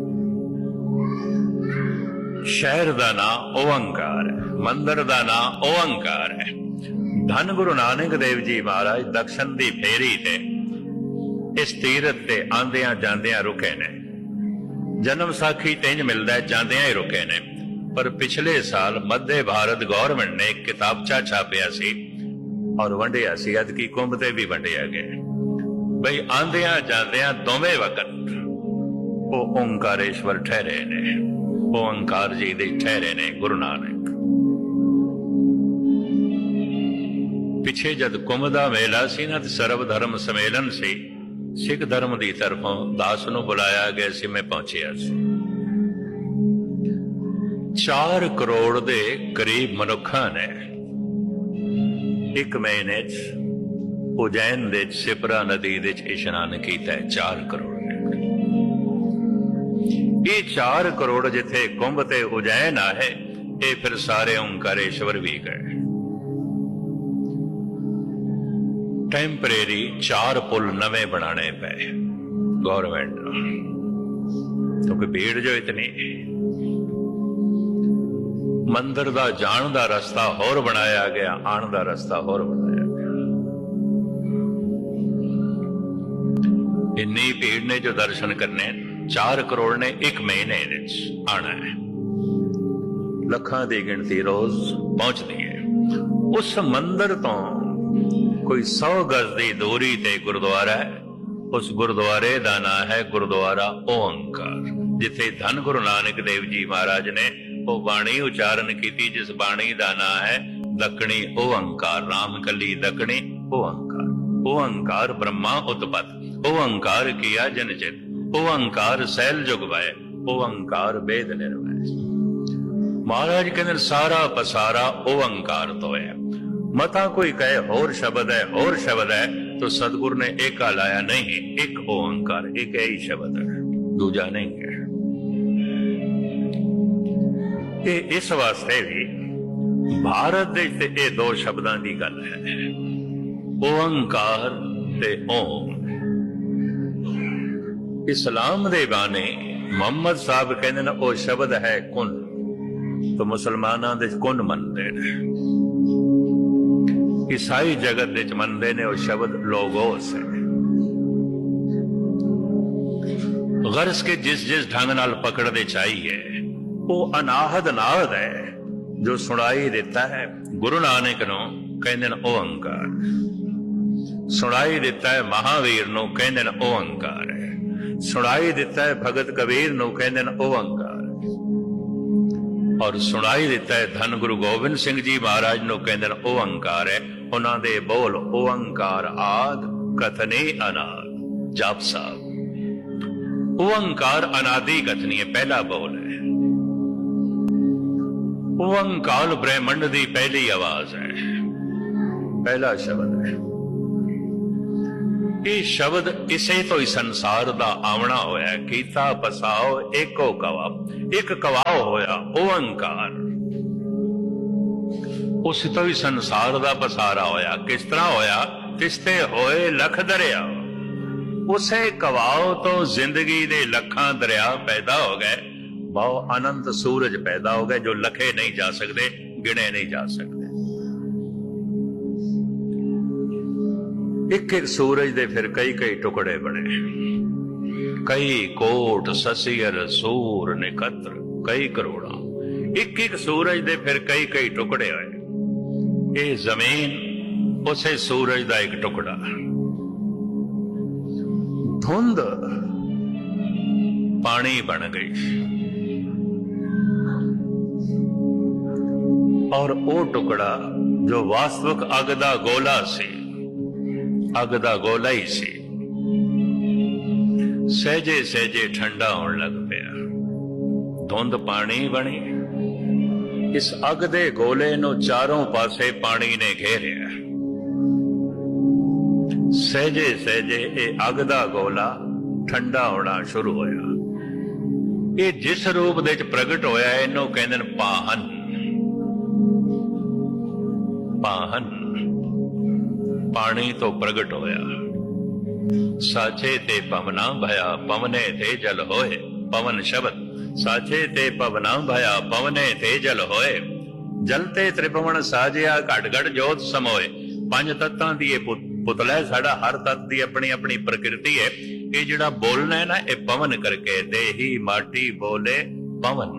शहर का नाम ओंकार है, मंदिर का नाम ओंकार है। धन गुरु नानक देव जी महाराज दक्षिण दी फेरी ते इस तीरथ ते आंदियां जांदियां रुके ने। जन्म साखी तेंज मिलदा है जांदियां ही रुके ने। पर पिछले साल मध्य भारत गवर्नमेंट ने एक किताबचा छापिया सी और वंडिया सी, अदकी कुंभ ते भी वंडिया गया बई आंदियां जांदियां दोवें वक्त वो ओंकारेश्वर ठहरे ने, ओंकार जी दे ठहरे ने गुरु नानक। पिछे जद कुंभ दा मेला सी ना सर्व धर्म सम्मेलन सी, सिख धर्म की तरफों दास नूं बुलाया गया सी, मैं पहुंचिया सी। 4 करोड़ दे करीब मनुखा ने एक महीने उज्जैन दे शिप्रा नदी दे इशनान किया है। 4 करोड़ ये 4 करोड़ जिथे कुंभ ते उज्जैन है, ये फिर सारे ओंकारेश्वर भी गए। टेम्परेरी 4 पुल नवे बनाने पे गवर्नमेंट, क्योंकि भीड़ जो इतनी। मंदिर दा जान दा रस्ता होर बनाया गया, आन दा रस्ता होर बनाया गया। इन्नी भीड़ ने जो दर्शन करने 4 करोड़ ने एक महीने आना है। लखां की गिनती रोज पहुंचती है। उस मंदिर तो कोई 100 गज की दूरी ते गुरुद्वारा है। उस गुरुद्वारे का नाम है गुरुद्वारा ओंकार, जिथे धन गुरु नानक देव जी महाराज ने वो बाणी उच्चारण की, जिस बाणी का नाम है दक्षिणी ओंकार। राम कली दक्षिणी ओंकार। ओंकार ब्रह्मा उत्पत, ओंकार किया जन चित, ओंकार सैल जुग वै, ओंकार वेद निर्वै। महाराज कहते सारा पसारा ओंकार तो है। मता कोई कहे होर शब्द है, होर शब्द है, तो सतगुरु ने एका लाया नहीं, एक ओंकार, एक ही शब्द है, दूजा नहीं है। ये इस वास्ते भी भारत दे 2 शब्दां की गल है, ओंकार ते ओम। इस्लाम दे बाने मोहम्मद साहब कहते हैं वो शब्द है कुन, तो मुसलमाना दे कुन मनते हैं। ईसाई जगत दे मनते ने वो शब्द लोगोस है। गर्ज के जिस जिस ढंग नाल पकड़ते चाहिए वो अनाहद नाहद है जो सुनाई देता है। गुरु नानक नूं कहंदे ने ओंकार, सुनाई देता है महावीर नूं कहंदे ने ओंकार है, सुनाई देता है भगत कबीर नूं कहंदे ने ओंकार, और सुनाई देता है धन गुरु गोबिंद सिंह जी महाराज नूं कहंदे ने ओंकार है। उन्हां दे बोल ओंकार आद कथने अनाद। जाप साहब ओंकार अनादि कथनी है, पहला बोल है। ओंकार ब्रह्मंड की पहली आवाज है, पहला शब्द है। ਇਹ ਸ਼ਬਦ ਇਸੇ ਤੋਂ ਹੀ ਸੰਸਾਰ ਦਾ ਆਵਣਾ ਹੋਇਆ। ਕੀਤਾ ਪਸਾਓ ਏਕੋ ਕਵਾ, ਇੱਕ ਕਵਾਓ ਹੋਇਆ ਓੰਕਾਰ। ਉਸ ਤੋਂ ਹੀ ਸੰਸਾਰ ਦਾ ਪਸਾਰਾ ਹੋਇਆ। ਕਿਸ ਤਰ੍ਹਾਂ ਹੋਇਆ? ਤਿਸਤੇ ਹੋਏ ਲਖ ਦਰਿਆ। ਉਸੇ ਕਵਾਓ ਤੋਂ ਜ਼ਿੰਦਗੀ ਦੇ ਲੱਖਾਂ ਦਰਿਆ ਪੈਦਾ ਹੋ ਗਏ। ਬਹੁ ਅਨੰਤ ਸੂਰਜ ਪੈਦਾ ਹੋ ਗਏ ਜੋ ਲਖੇ ਨਹੀਂ ਜਾ ਸਕਦੇ, ਗਿਣੇ ਨਹੀਂ ਜਾ ਸਕਦੇ। ਇੱਕ ਇੱਕ ਸੂਰਜ ਦੇ ਫਿਰ ਕਈ ਕਈ ਟੁਕੜੇ ਬਣੇ। ਕਈ ਕੋਟ ਸਸੀਰ ਸੂਰ ਨਿਕਤਰ, ਕਈ ਕਰੋੜਾਂ। ਇੱਕ ਇੱਕ ਸੂਰਜ ਦੇ ਫਿਰ ਕਈ ਕਈ ਟੁਕੜੇ ਹੋਏ। ਇਹ ਜ਼ਮੀਨ ਉਸੇ ਸੂਰਜ ਦਾ ਇੱਕ ਟੁਕੜਾ। ਧੁੰਦ ਪਾਣੀ ਬਣ ਗਈ ਔਰ ਉਹ ਟੁਕੜਾ ਜੋ ਵਾਸਤਵਿਕ ਅੱਗ ਦਾ ਗੋਲਾ ਸੀ, ਅੱਗ ਦਾ ਗੋਲਾ ਹੀ ਸੀ, ਸਹਿਜੇ ਸਹਿਜੇ ਠੰਡਾ ਹੋਣ ਲੱਗ ਪਿਆ। ਧੁੰਦ ਪਾਣੀ ਬਣੀ। ਇਸ ਅੱਗ ਦੇ ਗੋਲੇ ਨੂੰ ਚਾਰੋਂ ਪਾਸੇ ਪਾਣੀ ਨੇ ਘੇਰਿਆ। ਸਹਿਜੇ ਸਹਿਜੇ ਇਹ ਅੱਗ ਦਾ ਗੋਲਾ ਠੰਡਾ ਹੋਣਾ ਸ਼ੁਰੂ ਹੋਇਆ। ਇਹ ਜਿਸ ਰੂਪ ਦੇ ਵਿੱਚ ਪ੍ਰਗਟ ਹੋਇਆ ਇਹਨੂੰ ਕਹਿੰਦੇ ਨੇ ਪਾਹਨ। ਪਾਹਨ ਪਾਣੀ ਤੋਂ ਪ੍ਰਗਟ ਹੋਇਆ। ਸਾਚੇ ਤੇ ਪਵਨਾ ਭਇਆ, ਪਵਨੇ ਤੇ ਜਲ ਹੋਏ। ਪਵਨ ਸ਼ਬਦ ਸਾਚੇ ਤੇ ਪਵਨਾ ਭਇਆ, ਪਵਨੇ ਤੇ ਜਲ ਹੋਏ। ਜਲ ਤੇ ਤ੍ਰਿਭਵਨ ਸਾਜਿਆ, ਘਟ ਘਟ ਜੋਤ ਸਮੋਏ। ਪੰਜ ਤੱਤਾਂ ਦੀ ਇਹ ਪੁਤਲਾ ਹੈ ਸਾਡਾ। ਹਰ ਤੱਤ ਦੀ ਆਪਣੀ ਆਪਣੀ ਪ੍ਰਕਿਰਤੀ ਹੈ। ਇਹ ਜਿਹੜਾ ਬੋਲਣਾ ਹੈ ਨਾ, ਇਹ ਪਵਨ ਕਰਕੇ। ਦੇਹੀ ਮਾਟੀ ਬੋਲੇ ਪਵਨ।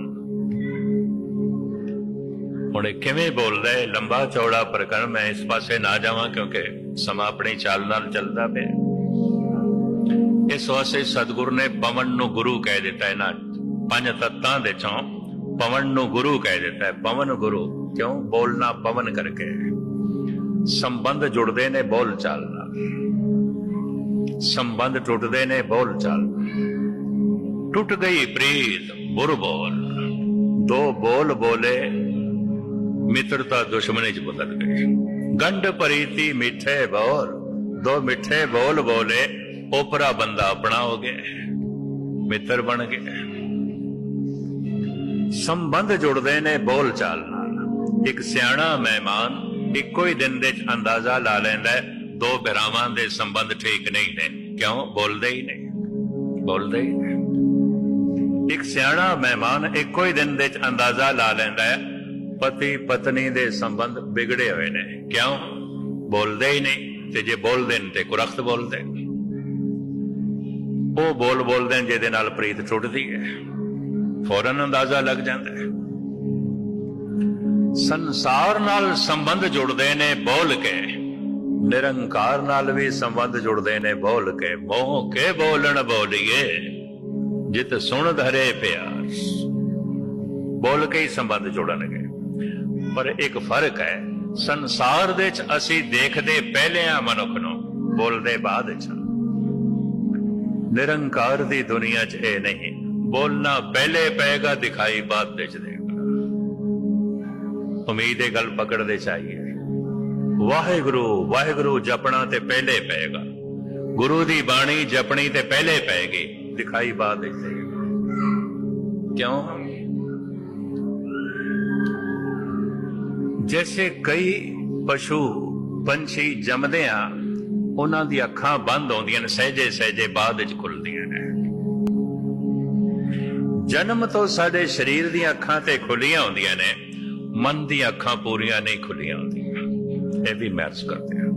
ਹੁਣ ਇਹ ਕਿਵੇਂ ਬੋਲਦਾ ਹੈ? ਲੰਬਾ ਚੌੜਾ ਪ੍ਰਕਰਣ। ਮੈਂ ਇਸ ਪਾਸੇ ਨਾ ਜਾਵਾਂ ਕਿਉਂਕਿ ਸਮਾਂ ਆਪਣੀ ਚਾਲ ਨਾਲ ਚੱਲਦਾ ਪਿਆ। ਇਸ ਵਾਸਤੇ ਸਤਿਗੁਰੂ ਨੇ ਪਵਨ ਨੂੰ ਗੁਰੂ ਕਹਿ ਦਿੱਤਾ। ਇਹਨਾਂ ਪੰਜ ਤੱਤਾਂ ਦੇ ਚੋਂ ਪਵਨ ਨੂੰ ਗੁਰੂ ਕਹਿ ਦਿੱਤਾ ਹੈ। ਪਵਨ ਗੁਰੂ ਕਿਉਂ? ਬੋਲਣਾ ਪਵਨ ਕਰਕੇ। ਸੰਬੰਧ ਜੁੜਦੇ ਨੇ ਬੋਲ ਚਾਲ ਨਾਲ, ਸੰਬੰਧ ਟੁੱਟਦੇ ਨੇ ਬੋਲ ਚਾਲ। ਟੁੱਟ ਗਈ ਪ੍ਰੀਤ ਬੁਰ ਬੋਲ। ਦੋ ਬੋਲ ਬੋਲੇ ਮਿੱਤਰਤਾ ਦੁਸ਼ਮਣੀ ਚ ਬਦਲ ਗਈ। ਗੰਢ ਪ੍ਰੀਤੀ ਮਿੱਠੇ ਬੋਲ। ਦੋ ਮਿੱਠੇ ਬੋਲ ਬੋਲੇ, ਓਪਰਾ ਬੰਦਾ ਆਪਣਾ ਹੋ ਗਿਆ, ਮਿੱਤਰ ਬਣ ਗਿਆ। ਸੰਬੰਧ ਜੁੜਦੇ ਨੇ ਬੋਲ ਚਾਲ ਨਾਲ। ਇੱਕ ਸਿਆਣਾ ਮਹਿਮਾਨ ਇੱਕੋ ਹੀ ਦਿਨ ਦੇ ਅੰਦਾਜ਼ਾ ਲਾ ਲੈਂਦਾ ਦੋ ਭਰਾਵਾਂ ਦੇ ਸੰਬੰਧ ਠੀਕ ਨਹੀਂ ਨੇ। ਕਿਉਂ? ਬੋਲਦੇ ਹੀ ਨਹੀਂ, ਬੋਲਦੇ ਹੀ ਨਹੀਂ। ਇੱਕ ਸਿਆਣਾ ਮਹਿਮਾਨ ਇੱਕੋ ਹੀ ਦਿਨ ਦੇ ਅੰਦਾਜ਼ਾ ਲਾ ਲੈਂਦਾ ਹੈ ਪਤੀ ਪਤਨੀ ਦੇ ਸੰਬੰਧ ਵਿਗੜੇ ਹੋਏ ਨੇ। ਕਿਉਂ? ਬੋਲਦੇ ਹੀ ਨਹੀਂ। ਤੇ ਜੇ ਬੋਲਦੇ ਨੇ ਤੇ ਕੁਰਖਤ ਬੋਲਦੇ। ਉਹ ਬੋਲ ਬੋਲਦੇ ਨੇ ਜਿਹਦੇ ਨਾਲ ਪ੍ਰੀਤ ਟੁੱਟਦੀ ਹੈ। ਫੌਰਨ ਅੰਦਾਜ਼ਾ ਲੱਗ ਜਾਂਦਾ ਹੈ। ਸੰਸਾਰ ਨਾਲ ਸੰਬੰਧ ਜੁੜਦੇ ਨੇ ਬੋਲ ਕੇ। ਨਿਰੰਕਾਰ ਨਾਲ ਵੀ ਸੰਬੰਧ ਜੁੜਦੇ ਨੇ ਬੋਲ ਕੇ। ਮੋਹ ਕੇ ਬੋਲਣ ਬੋਲੀਏ, ਜਿਤ ਸੁਣ ਧਰੇ ਪਿਆਸ। ਬੋਲ ਕੇ ਹੀ ਸੰਬੰਧ ਜੁੜਨਗੇ। ਪਰ ਇੱਕ ਫਰਕ ਹੈ, ਸੰਸਾਰ ਦੇ ਵਿੱਚ ਅਸੀਂ ਦੇਖਦੇ ਪਹਿਲੇ ਆ ਮਨੁੱਖ ਨੂੰ, ਬੋਲਦੇ ਬਾਅਦ ਵਿੱਚ। ਨਿਰੰਕਾਰ ਦੀ ਦੁਨੀਆ 'ਚ ਇਹ ਨਹੀਂ। ਬੋਲਣਾ ਪਹਿਲੇ ਪਏਗਾ, ਦਿਖਾਈ ਬਾਅਦ ਵਿੱਚ ਦੇਗਾ। ਉਮੀਦ ਇਹ ਗੱਲ ਪਕੜਦੇ ਚਾਹੀਏ। ਵਾਹਿਗੁਰੂ ਵਾਹਿਗੁਰੂ ਜਪਣਾ ਤੇ ਪਹਿਲੇ ਪਏਗਾ। ਗੁਰੂ ਦੀ ਬਾਣੀ ਜਪਣੀ ਤੇ ਪਹਿਲੇ ਪਏਗੀ, ਦਿਖਾਈ ਬਾਅਦ ਵਿੱਚ ਦੇਗਾ। ਕਿਉਂ? ਜੈਸੇ ਕਈ ਪਸ਼ੂ ਪੰਛੀ ਜੰਮਦੇ ਆ, ਉਹਨਾਂ ਦੀ ਅੱਖਾਂ ਬੰਦ ਹੁੰਦੀਆਂ ਨੇ, ਸਹਿਜੇ ਸਹਿਜੇ ਬਾਅਦ ਵਿੱਚ ਖੁੱਲਦੀਆਂ ਨੇ। ਜਨਮ ਤੋਂ ਸਾਡੇ ਸਰੀਰ ਦੀਆਂ ਅੱਖਾਂ ਤੇ ਖੁੱਲੀਆਂ ਹੁੰਦੀਆਂ ਨੇ, ਮਨ ਦੀਆਂ ਅੱਖਾਂ ਪੂਰੀਆਂ ਨਹੀਂ ਖੁੱਲੀਆਂ ਹੁੰਦੀਆਂ। ਇਹ ਵੀ ਮੈਚ ਕਰਦੇ ਆ।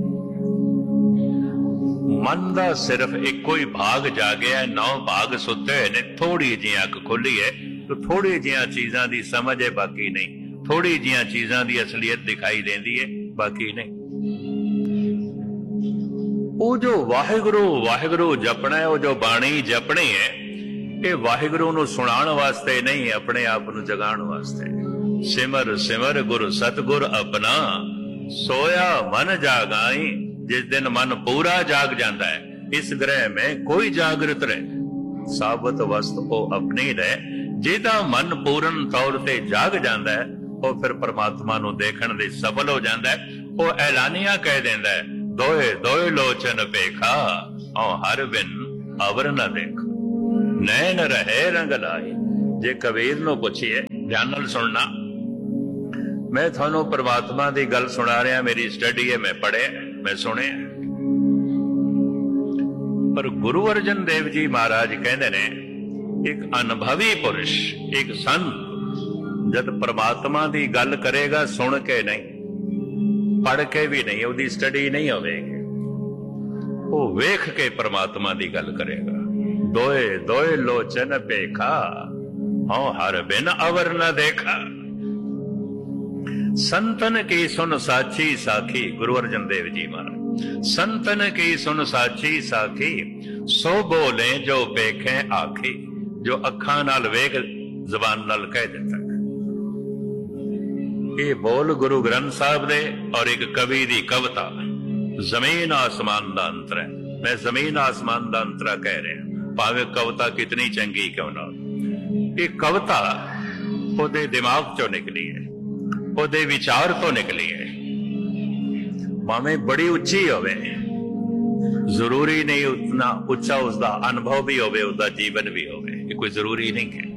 ਮਨ ਦਾ ਸਿਰਫ ਇੱਕੋ ਹੀ ਭਾਗ ਜਾਗਿਆ, 9 ਭਾਗ ਸੁੱਤੇ ਹੋਏ ਨੇ। ਥੋੜੀ ਜਿਹੀ ਅੱਖ ਖੁੱਲੀ ਹੈ ਤਾਂ ਥੋੜੀ ਜਿਹੀਆਂ ਚੀਜ਼ਾਂ ਦੀ ਸਮਝ ਹੈ, ਬਾਕੀ ਨਹੀਂ। ਥੋੜੀ ਜਿਹੀਆਂ ਚੀਜ਼ਾਂ ਦੀ ਅਸਲੀਅਤ ਦਿਖਾਈ ਦਿੰਦੀ ਹੈ, ਬਾਕੀ ਨਹੀਂ। ਉਹ ਜੋ ਵਾਹਿਗੁਰੂ ਵਾਹਿਗੁਰੂ ਜਪਣਾ ਹੈ, ਉਹ ਜੋ ਬਾਣੀ ਜਪਣੀ ਹੈ, ਇਹ ਵਾਹਿਗੁਰੂ ਨੂੰ ਸੁਣਾਉਣ ਵਾਸਤੇ ਨਹੀਂ, ਆਪਣੇ ਆਪ ਨੂੰ ਜਗਾਉਣ ਵਾਸਤੇ। ਸਿਮਰ ਸਿਮਰ ਗੁਰ ਸਤਗੁਰ ਆਪਣਾ, ਸੋਇਆ ਮਨ ਜਾਗਾਈ। ਜਿਸ ਦਿਨ ਮਨ ਪੂਰਾ ਜਾਗ ਜਾਂਦਾ ਹੈ, ਇਸ ਗ੍ਰਹਿ में ਕੋਈ ਜਾਗਰਤ ਰਹੇ। ਸਾਬਤ ਵਸਤ ਉਹ ਆਪਣੀ ਰਹੇ। ਜਿਹਦਾ ਮਨ ਪੂਰਨ ਤੌਰ ਤੇ ਜਾਗ ਜਾਂਦਾ ਹੈ, ਉਹ ਫਿਰ ਪਰਮਾਤਮਾ ਨੂੰ ਦੇਖਣ ਲਈ ਸਫਲ ਹੋ ਜਾਂਦਾ ਹੈ। ਉਹ ਐਲਾਨੀਆਂ ਕਹਿ ਦਿੰਦਾ ਹੈ, ਦੋਏ ਦੋਏ ਲੋਚਨ ਪੇਖਾ, ਹਉ ਹਰ ਬਿਨ ਅਵਰ ਨ ਦੇਖ। ਨੈਣ ਰਹੇ ਰੰਗ ਲਾਏ। ਜੇ ਕਬੀਰ ਨੂੰ ਪੁੱਛੀਏ, ਧਿਆਨ ਨਾਲ ਸੁਣਨਾ, ਮੈਂ ਤੁਹਾਨੂੰ ਪ੍ਰਮਾਤਮਾ ਦੀ ਗੱਲ ਸੁਣਾ ਰਿਹਾ, ਮੇਰੀ ਸਟੱਡੀ ਹੈ, ਮੈਂ ਪੜ੍ਹਿਆ, ਮੈਂ ਸੁਣਿਆ। ਪਰ ਗੁਰੂ ਅਰਜਨ ਦੇਵ ਜੀ ਮਹਾਰਾਜ ਕਹਿੰਦੇ ਨੇ, ਇੱਕ ਅਨੁਭਵੀ ਪੁਰਸ਼, ਇੱਕ ਸੰਤ ਜਦ ਪ੍ਰਮਾਤਮਾ ਦੀ ਗੱਲ ਕਰੇਗਾ, ਸੁਣ ਕੇ ਨਹੀਂ, ਪੜ੍ਹ ਕੇ ਵੀ ਨਹੀਂ, ਉਹਦੀ ਸਟੱਡੀ ਨਹੀਂ ਹੋਵੇਗੀ, ਉਹ ਵੇਖ ਕੇ ਪ੍ਰਮਾਤਮਾ ਦੀ ਗੱਲ ਕਰੇਗਾ। ਦੋਏ ਦੋਏ ਲੋਚਨ ਪੇਖਾ, ਹਉ ਹਰ ਬਿਨ ਅਵਰ ਨ ਦੇਖਾ। ਸੰਤਨ ਕੀ ਸੁਨ ਸਾਚੀ ਸਾਖੀ, ਗੁਰੂ ਅਰਜਨ ਦੇਵ ਜੀ ਮਹਾਰਾਜ, ਸੰਤਨ ਕੀ ਸੁਨ ਸਾਚੀ ਸਾਖੀ, ਸੋ ਬੋਲੇ ਜੋ ਪੇਖੇ ਆਖੀ। ਜੋ ਅੱਖਾਂ ਨਾਲ ਵੇਖ, ਜ਼ਬਾਨ ਨਾਲ ਕਹਿ ਦਿੱਤਾ। ਇਹ ਬੋਲ ਗੁਰੂ ਗ੍ਰੰਥ ਸਾਹਿਬ ਦੇ ਔਰ ਇੱਕ ਕਵੀ ਦੀ ਕਵਿਤਾ, ਜ਼ਮੀਨ ਆਸਮਾਨ ਦਾ ਅੰਤਰ ਹੈ। ਮੈਂ ਜ਼ਮੀਨ ਆਸਮਾਨ ਦਾ ਅੰਤਰਾ ਕਹਿ ਰਿਹਾ, ਭਾਵੇਂ ਕਵਿਤਾ ਕਿਤਨੀ ਚੰਗੀ ਕਿਉਂ ਨਾ। ਇਹ ਕਵਿਤਾ ਉਹਦੇ ਦਿਮਾਗ ਚੋਂ ਨਿਕਲੀ ਹੈ, ਉਹਦੇ ਵਿਚਾਰ ਤੋਂ ਨਿਕਲੀ ਹੈ। ਭਾਵੇਂ ਬੜੀ ਉੱਚੀ ਹੋਵੇ, ਜ਼ਰੂਰੀ ਨਹੀਂ ਉਤਨਾ ਉੱਚਾ ਉਸਦਾ ਅਨੁਭਵ ਵੀ ਹੋਵੇ, ਉਸਦਾ ਜੀਵਨ ਵੀ ਹੋਵੇ, ਇਹ ਕੋਈ ਜ਼ਰੂਰੀ ਨਹੀਂ ਹੈ।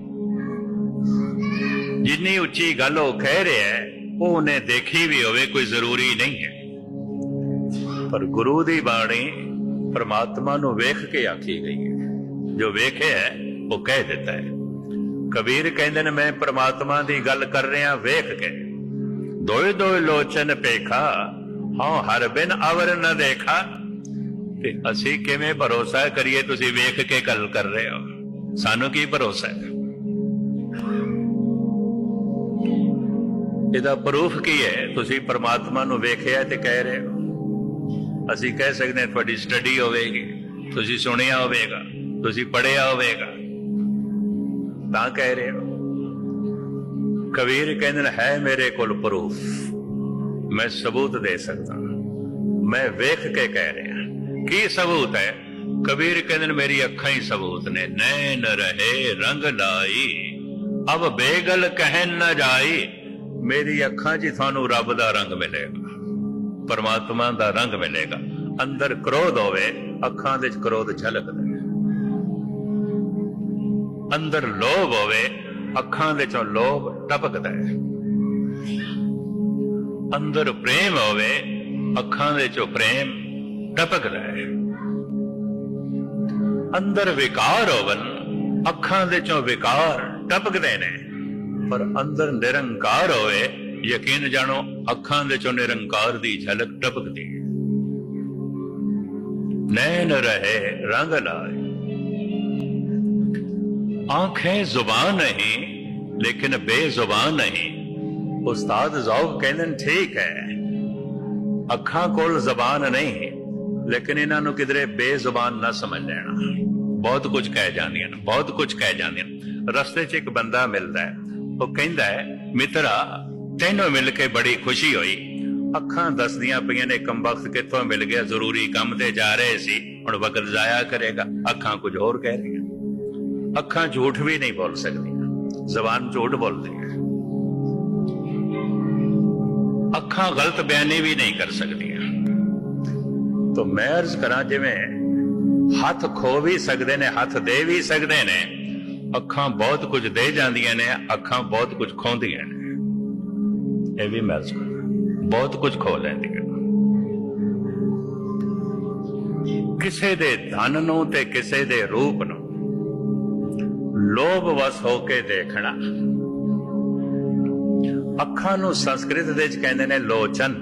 ਜਿੰਨੀ ਉੱਚੀ ਗੱਲ ਉਹ ਕਹਿ ਰਿਹਾ ਹੈ, ਉਹ ਉਹਨੇ ਦੇਖੀ ਵੀ ਹੋਵੇ, ਕੋਈ ਜ਼ਰੂਰੀ ਨਹੀਂ ਹੈ। ਪਰ ਗੁਰੂ ਦੀ ਬਾਣੀ ਪ੍ਰਮਾਤਮਾ ਨੂੰ ਵੇਖ ਕੇ ਆਖੀ ਗਈ ਹੈ। ਜੋ ਵੇਖਿਆ ਉਹ ਕਹਿ ਦਿੱਤਾ ਹੈ। ਕਬੀਰ ਕਹਿੰਦੇ ਨੇ, ਮੈਂ ਪ੍ਰਮਾਤਮਾ ਦੀ ਗੱਲ ਕਰ ਰਿਹਾ ਵੇਖ ਕੇ। ਦੋਏ ਦੋਏ ਲੋਚਨ ਪੇਖਾ, ਹਉ ਹਰ ਬਿਨ ਅਵਰ ਨ ਦੇਖਾ। ਤੇ ਅਸੀਂ ਕਿਵੇਂ ਭਰੋਸਾ ਕਰੀਏ ਤੁਸੀਂ ਵੇਖ ਕੇ ਗੱਲ ਕਰ ਰਹੇ ਹੋ? ਸਾਨੂੰ ਕੀ ਭਰੋਸਾ ਹੈ? ਇਹਦਾ ਪ੍ਰੂਫ ਕੀ ਹੈ? ਤੁਸੀਂ ਪ੍ਰਮਾਤਮਾ ਨੂੰ ਵੇਖਿਆ ਤੇ ਕਹਿ ਰਹੇ ਹੋ। ਅਸੀਂ ਕਹਿ ਸਕਦੇ ਹਾਂ ਤੁਹਾਡੀ ਸਟੱਡੀ ਹੋਵੇਗੀ, ਤੁਸੀਂ ਸੁਣਿਆ ਹੋਵੇਗਾ, ਤੁਸੀਂ ਪੜ੍ਹਿਆ ਹੋਵੇਗਾ, ਤਾਂ ਕਹਿ ਰਹੇ ਹੋ। ਕਬੀਰ ਕਹਿੰਦੇ ਨੇ, ਹੈ ਮੇਰੇ ਕੋਲ ਪ੍ਰੂਫ, ਮੈਂ ਸਬੂਤ ਦੇ ਸਕਦਾ, ਮੈਂ ਵੇਖ ਕੇ ਕਹਿ ਰਿਹਾ। ਕੀ ਸਬੂਤ ਹੈ? ਕਬੀਰ ਕਹਿੰਦੇ ਨੇ, ਮੇਰੀ ਅੱਖਾਂ ਹੀ ਸਬੂਤ ਨੇ। ਨੈਣ ਰਹੇ ਰੰਗ ਲਾਈ, ਅਬ ਬੇਗਲ ਕਹਿਣ ਨਾ ਜਾਈ। ਮੇਰੀ ਅੱਖਾਂ 'ਚ ਤੁਹਾਨੂੰ ਰੱਬ ਦਾ ਰੰਗ ਮਿਲੇਗਾ, ਪਰਮਾਤਮਾ ਦਾ ਰੰਗ ਮਿਲੇਗਾ। ਅੰਦਰ ਕ੍ਰੋਧ ਹੋਵੇ, ਅੱਖਾਂ ਦੇ 'ਚ ਕ੍ਰੋਧ ਝਲਕਦਾ। ਅੰਦਰ ਲੋਭ ਹੋਵੇ, ਅੱਖਾਂ ਦੇ 'ਚੋਂ ਲੋਭ ਟਪਕਦਾ ਹੈ। ਅੰਦਰ ਪ੍ਰੇਮ ਹੋਵੇ, ਅੱਖਾਂ ਦੇ 'ਚੋਂ ਪ੍ਰੇਮ ਟਪਕਦਾ ਹੈ। ਅੰਦਰ ਵਿਕਾਰ ਹੋਵਨ, ਅੱਖਾਂ ਦੇ 'ਚੋਂ ਵਿਕਾਰ ਟਪਕਦੇ ਨੇ। ਪਰ ਅੰਦਰ ਨਿਰੰਕਾਰ ਹੋਵੇ, ਯਕੀਨ ਜਾਣੋ, ਅੱਖਾਂ ਦੇ 'ਚੋਂ ਨਿਰੰਕਾਰ ਦੀ ਝਲਕ ਟਪਕਦੀ ਹੈ। ਨੈਣ ਰਹੇ ਰੰਗ ਲਾਏ। आंखें जुबान नहीं लेकिन बेजुबान नहीं। उस्ताद ज़ौक़ कहते हैं, ठीक है, अखां कोल जबान नहीं लेकिन इन्हां नूं किधरे बेजुबान ना समझ लेना। बहुत कुछ कह जांदियां, बहुत कुछ कह जांदियां। रस्ते च एक बंदा मिलता है, वो कहता है, मित्रा तैनूं मिल के बड़ी खुशी हुई। अखां दसदियां पईयां ने कमबख्त कित्थों मिल गया, जरूरी काम ते जा रहे सी, हुण वक्त जाया करेगा। अखां कुछ होर कह रही। ਅੱਖਾਂ ਝੂਠ ਵੀ ਨਹੀਂ ਬੋਲ ਸਕਦੀਆਂ, ਜ਼ਬਾਨ ਝੂਠ ਬੋਲਦੀ ਹੈ। ਅੱਖਾਂ ਗਲਤ ਬਿਆਨੀ ਵੀ ਨਹੀਂ ਕਰ ਸਕਦੀਆਂ। ਤਾਂ ਮੈਂ ਅਰਜ਼ ਕਰਾਂ, ਜਿਵੇਂ ਹੱਥ ਖੋ ਵੀ ਸਕਦੇ ਨੇ, ਹੱਥ ਦੇ ਵੀ ਸਕਦੇ ਨੇ, ਅੱਖਾਂ ਬਹੁਤ ਕੁਝ ਦੇ ਜਾਂਦੀਆਂ ਨੇ, ਅੱਖਾਂ ਬਹੁਤ ਕੁਝ ਖੋਹਦੀਆਂ ਨੇ। ਇਹ ਵੀ ਮੈਂ ਅਰਜ਼ ਕਰਾਂ, ਬਹੁਤ ਕੁਝ ਖੋ ਲੈਂਦੀਆਂ। ਕਿਸੇ ਦੇ ਧਨ ਨੂੰ ਤੇ ਕਿਸੇ ਦੇ ਰੂਪ ਨੂੰ ਲੋਭ ਵਸ ਹੋ ਕੇ ਦੇਖਣਾ। ਅੱਖਾਂ ਨੂੰ ਸੰਸਕ੍ਰਿਤ ਦੇ ਵਿੱਚ ਕਹਿੰਦੇ ਨੇ ਲੋਚਨ,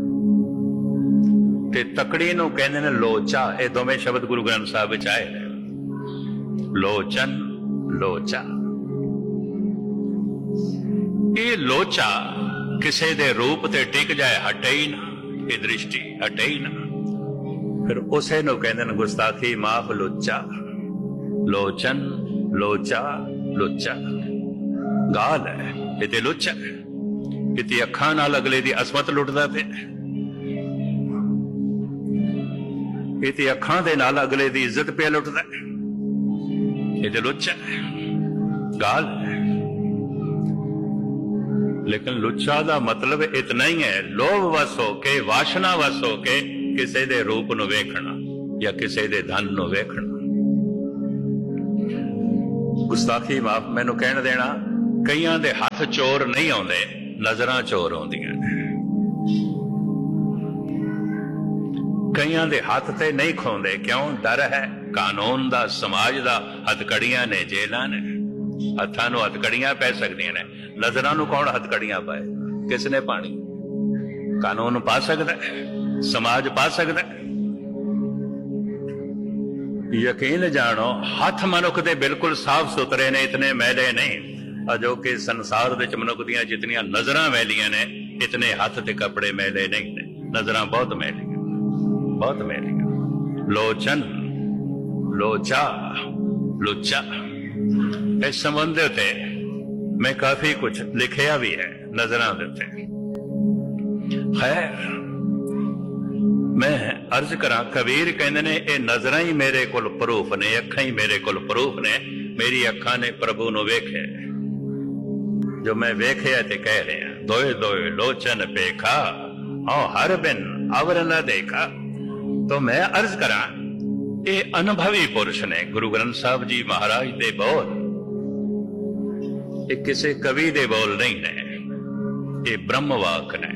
ਤੇ ਤਕੜੀ ਨੂੰ ਕਹਿੰਦੇ ਨੇ ਲੋਚਾ। ਇਹ ਦੋਵੇਂ ਸ਼ਬਦ ਗੁਰੂ ਗ੍ਰੰਥ ਸਾਹਿਬ ਵਿੱਚ ਆਏ ਨੇ, ਲੋਚਨ, ਲੋਚਾ। ਇਹ ਲੋਚਾ ਕਿਸੇ ਦੇ ਰੂਪ ਤੇ ਟਿਕ ਜਾਏ, ਹਟੇ ਹੀ ਨਾ, ਇਹ ਦ੍ਰਿਸ਼ਟੀ ਹਟੇ ਹੀ ਨਾ, ਫਿਰ ਉਸੇ ਨੂੰ ਕਹਿੰਦੇ ਨੇ ਗੁਸਤਾਖੀ ਮਾਫ ਲੋਚਾ। ਲੋਚਨ, ਲੋਚਾ, ਲੋਚਾ ਗਾਲ ਹੈ, ਇਹ ਤੇ ਲੋਚਾ ਹੈ। ਕਿਤੇ ਅੱਖਾਂ ਨਾਲ ਅਗਲੇ ਦੀ ਅਸਮਤ ਲੁੱਟਦਾ ਪਿਆ, ਕਿਤੇ ਅੱਖਾਂ ਦੇ ਨਾਲ ਅਗਲੇ ਦੀ ਇੱਜ਼ਤ ਪਿਆ ਲੁੱਟਦਾ, ਇਹ ਤੇ ਲੋਚਾ ਹੈ, ਗਾਲ ਹੈ। ਲੇਕਿਨ ਲੁੱਚਾ ਦਾ ਮਤਲਬ ਇਤਨਾ ਹੀ ਹੈ, ਲੋਭ ਵਸ ਹੋ ਕੇ, ਵਾਸ਼ਨਾ ਵਸ ਹੋ ਕੇ ਕਿਸੇ ਦੇ ਰੂਪ ਨੂੰ ਵੇਖਣਾ, ਜਾਂ ਕਿਸੇ ਦੇ ਧਨ ਨੂੰ ਵੇਖਣਾ। ਗੁਸਤਾਖੀ ਮਾਫ ਮੈਨੂੰ ਕਹਿਣ ਦੇਣਾ, ਕਈਆਂ ਦੇ ਹੱਥ ਚੋਰ ਨਹੀਂ ਆਉਂਦੇ, ਨਜ਼ਰਾਂ ਚੋਰ ਆਉਂਦੀਆਂ ਨੇ। ਕਈਆਂ ਦੇ ਹੱਥ ਤੇ ਨਹੀਂ ਖੋਂਦੇ, ਕਿਉਂ? ਡਰ ਹੈ ਕਾਨੂੰਨ ਦਾ, ਸਮਾਜ ਦਾ। ਹੱਥਕੜੀਆਂ ਨੇ, ਜੇਲਾਂ ਨੇ, ਹੱਥਾਂ ਨੂੰ ਹੱਥਕੜੀਆਂ ਪੈ ਸਕਦੀਆਂ ਨੇ। ਨਜ਼ਰਾਂ ਨੂੰ ਕੌਣ ਹੱਥਕੜੀਆਂ ਪਾਏ? ਕਿਸ ਨੇ ਪਾਣੀ? ਕਾਨੂੰਨ ਪਾ ਸਕਦਾ, ਸਮਾਜ ਪਾ ਸਕਦਾ। ਯਕੀਨ ਜਾਣੋ, ਹੱਥ ਮਨੁੱਖ ਦੇ ਬਿਲਕੁਲ ਸਾਫ਼ ਸੁਥਰੇ ਨੇ, ਇਤਨੇ ਮੈਲੇ ਨਹੀਂ। ਅਜੋਕੇ ਸੰਸਾਰ ਵਿੱਚ ਮਨੁੱਖ ਦੀਆਂ ਜਿਤਨੀਆਂ ਨਜ਼ਰਾਂ ਮੈਲੀਆਂ ਨੇ, ਇਤਨੇ ਹੱਥ ਤੇ ਕੱਪੜੇ ਮੈਲੇ ਨਹੀਂ ਨੇ। ਨਜ਼ਰਾਂ ਬਹੁਤ ਮੈਲੀਆਂ, ਬਹੁਤ ਮੈਲੀਆਂ। ਲੋਚਨ, ਲੋਚਾ, ਲੁੱਚਾ, ਇਸ ਸੰਬੰਧ ਦੇ ਉੱਤੇ ਮੈਂ ਕਾਫੀ ਕੁਝ ਲਿਖਿਆ ਵੀ ਹੈ, ਨਜ਼ਰਾਂ ਦੇ ਉੱਤੇ। ਖੈਰ, ਮੈਂ अर्ज करा, कबीर कहते ने ये नजर ही मेरे कोल प्रूफ ने, अखा ही मेरे कोल प्रूफ ने। मेरी अखा ने प्रभु नु वेखे, जो मैं वेख्या ते कह रहा। दोए दोए लोचन पेखा, हाँ हर बिन अवर न देखा। तो मैं अर्ज करा, ये अनुभवी पुरुष ने। गुरु ग्रंथ साहब जी महाराज दे बोल, ये किसी कवि दे बोल नहीं ने, ये ब्रह्मवाक ने।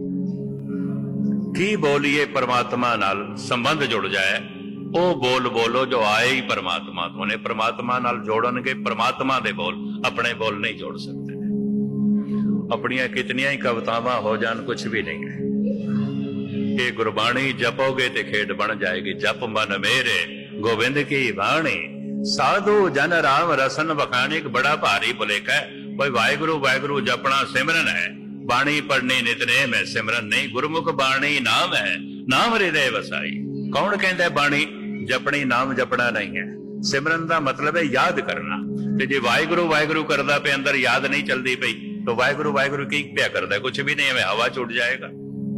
की बोलिए परमात्मा नाल संबंध जुड़ जाए, ओ बोल बोलो जो आए ही परमात्मा तो ने। परमात्मा नाल जोड़नगे, परमात्मा दे बोल, अपने बोल नहीं जोड़ सकते। अपनियां कितनियां ही कवितावां हो जान, कुछ भी नहीं है। ये गुरबाणी जपोगे ते खेड बन जाएगी। जप मन मेरे गोविंद की वाणी, साधु जन राम रसन बखानी। बड़ा भारी भुलेखा है, भाई वाहिगुरु वाहिगुरु जपना सिमरन है, बाणी पढ़नी नितनेम है, सिमरन नहीं। गुरमुख बाणी नाम है, नाम हृदय वसाई। कौन कहता है बाणी जपनी, नाम जपना नहीं है। सिमरन का मतलब है याद करना। ते जे वाहिगुरु वाहिगुरु करदा पे अंदर याद नहीं चलती पई, तो वाहिगुरु वाहिगुरु की क्या करता है? कुछ भी नहीं है, हवा च उड़ जाएगा।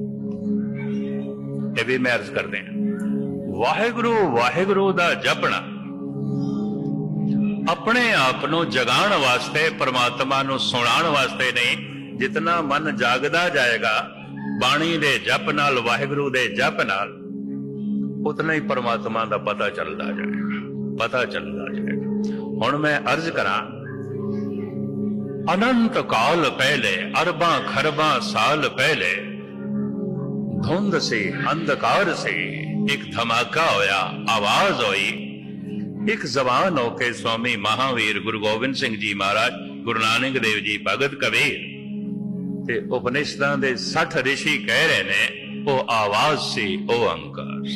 ये भी मैं अर्ज करते हैं, वाहिगुरु वाहिगुरु दा जपना अपने आप नूं जगाण वास्ते, परमात्मा नूं सुणाण वास्ते नहीं। जितना मन जागदा जाएगा बाणी दे जप नाल, वाहिगुरु दे जप नाल, उतना ही परमात्मा दा पता चलता जाएगा, पता चलता जाएगा। हुण मैं अर्ज करा, अनंत काल पहले, अरबां खरबां साल पहले, धुंध से अंधकार से एक धमाका होया, आवाज हुई। एक जबान होके स्वामी महावीर गुरु गोबिंद सिंह जी महाराज, गुरु नानक देव जी, भगत कबीर ते उपनिषदां दे 60 ऋषि कह रहे ने, ओ आवाज सी ओंकार,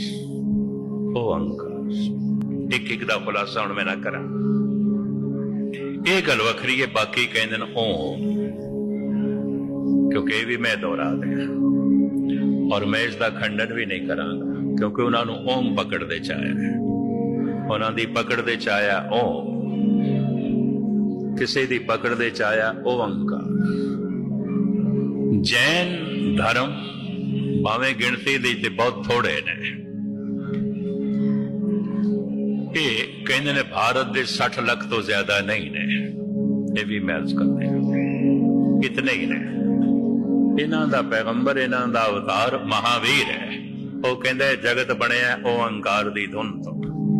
ओंकार। एक एक दा खुलासा हुण मैं ना करा, ये गल वखरी है। बाकी कहंदे ने ओम, क्योंकि ये भी मैं दोहरा दिया, और मैं इसका खंडन भी नहीं करांगा, क्योंकि उन्होंने ओम पकड़ते चाया है। उन्होंने दी पकड़ते चाया ओम, किसी दी पकड़ते चाया ओंकार। जैन धर्म भावें गिणती दी ते बहुत थोड़े ने, ये कहते ने भारत दे 60 लाख तो ज्यादा नहीं ने। ये भी मैं अर्ज करते हैं, इतने ही ने। इन्हां दा पैगंबर, इन्हां दा अवतार महावीर है। वो कहंदा है जगत बनिया ओंकार दी धुन तो।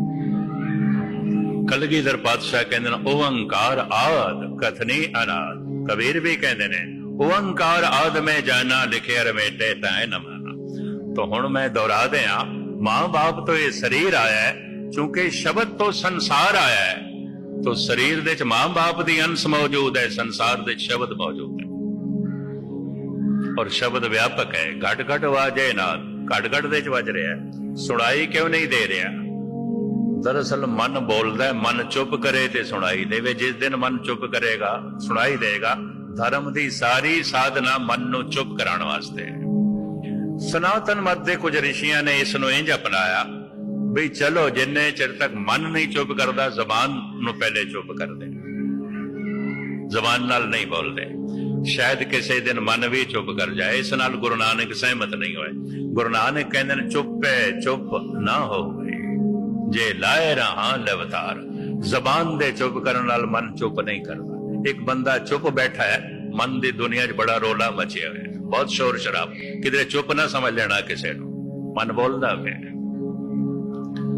कलगीधर पातशाह कहंदे ने ओंकार आद कथनी अनाद। कबीर भी कहंदे ने ओंकार आद में जाना, लिखे रमेटे ताए न माना। तो हुण मैं दोहरा दिया, मां बाप तो ये शरीर आया है, चूंकि शब्द तो संसार आया है, तो शरीर दे च मां बाप दी अंश मौजूद है, संसार दे शब्द मौजूद है। और शब्द व्यापक है, घट घट वाजे नाद, घट घट दे च वज रहा है। सुनाई क्यों नहीं दे रहा? दरअसल मन बोलता है, मन चुप करे ते सुनाई देवे। जिस दिन मन चुप करेगा सुनाई देगा। धर्म दी सारी साधना मन नूं चुप कराने वास्ते है। सनातन मत दे कुछ ऋषियां ने इस नूं इंज अपनाया भी चलो जिन्ने चिर तक मन नहीं चुप करता, जबान नूं पहले चुप कर दे, जबान नाल नहीं बोलते। शायद किसी दिन मन भी चुप कर जाए। इस नाल गुरु नानक सहमत नहीं होए। गुरु नानक कहंदे ने चुप है चुप ना हो जे लाए रहा लवतार। जबान दे चुप करने नाल मन चुप नहीं करता। एक बंदा चुप बैठा है, मन दी दुनिया च बड़ा रोला मचिया है, बहुत शोर शराब, किधरे चुप ना समझ लेना किसी को, मन बोलदा है।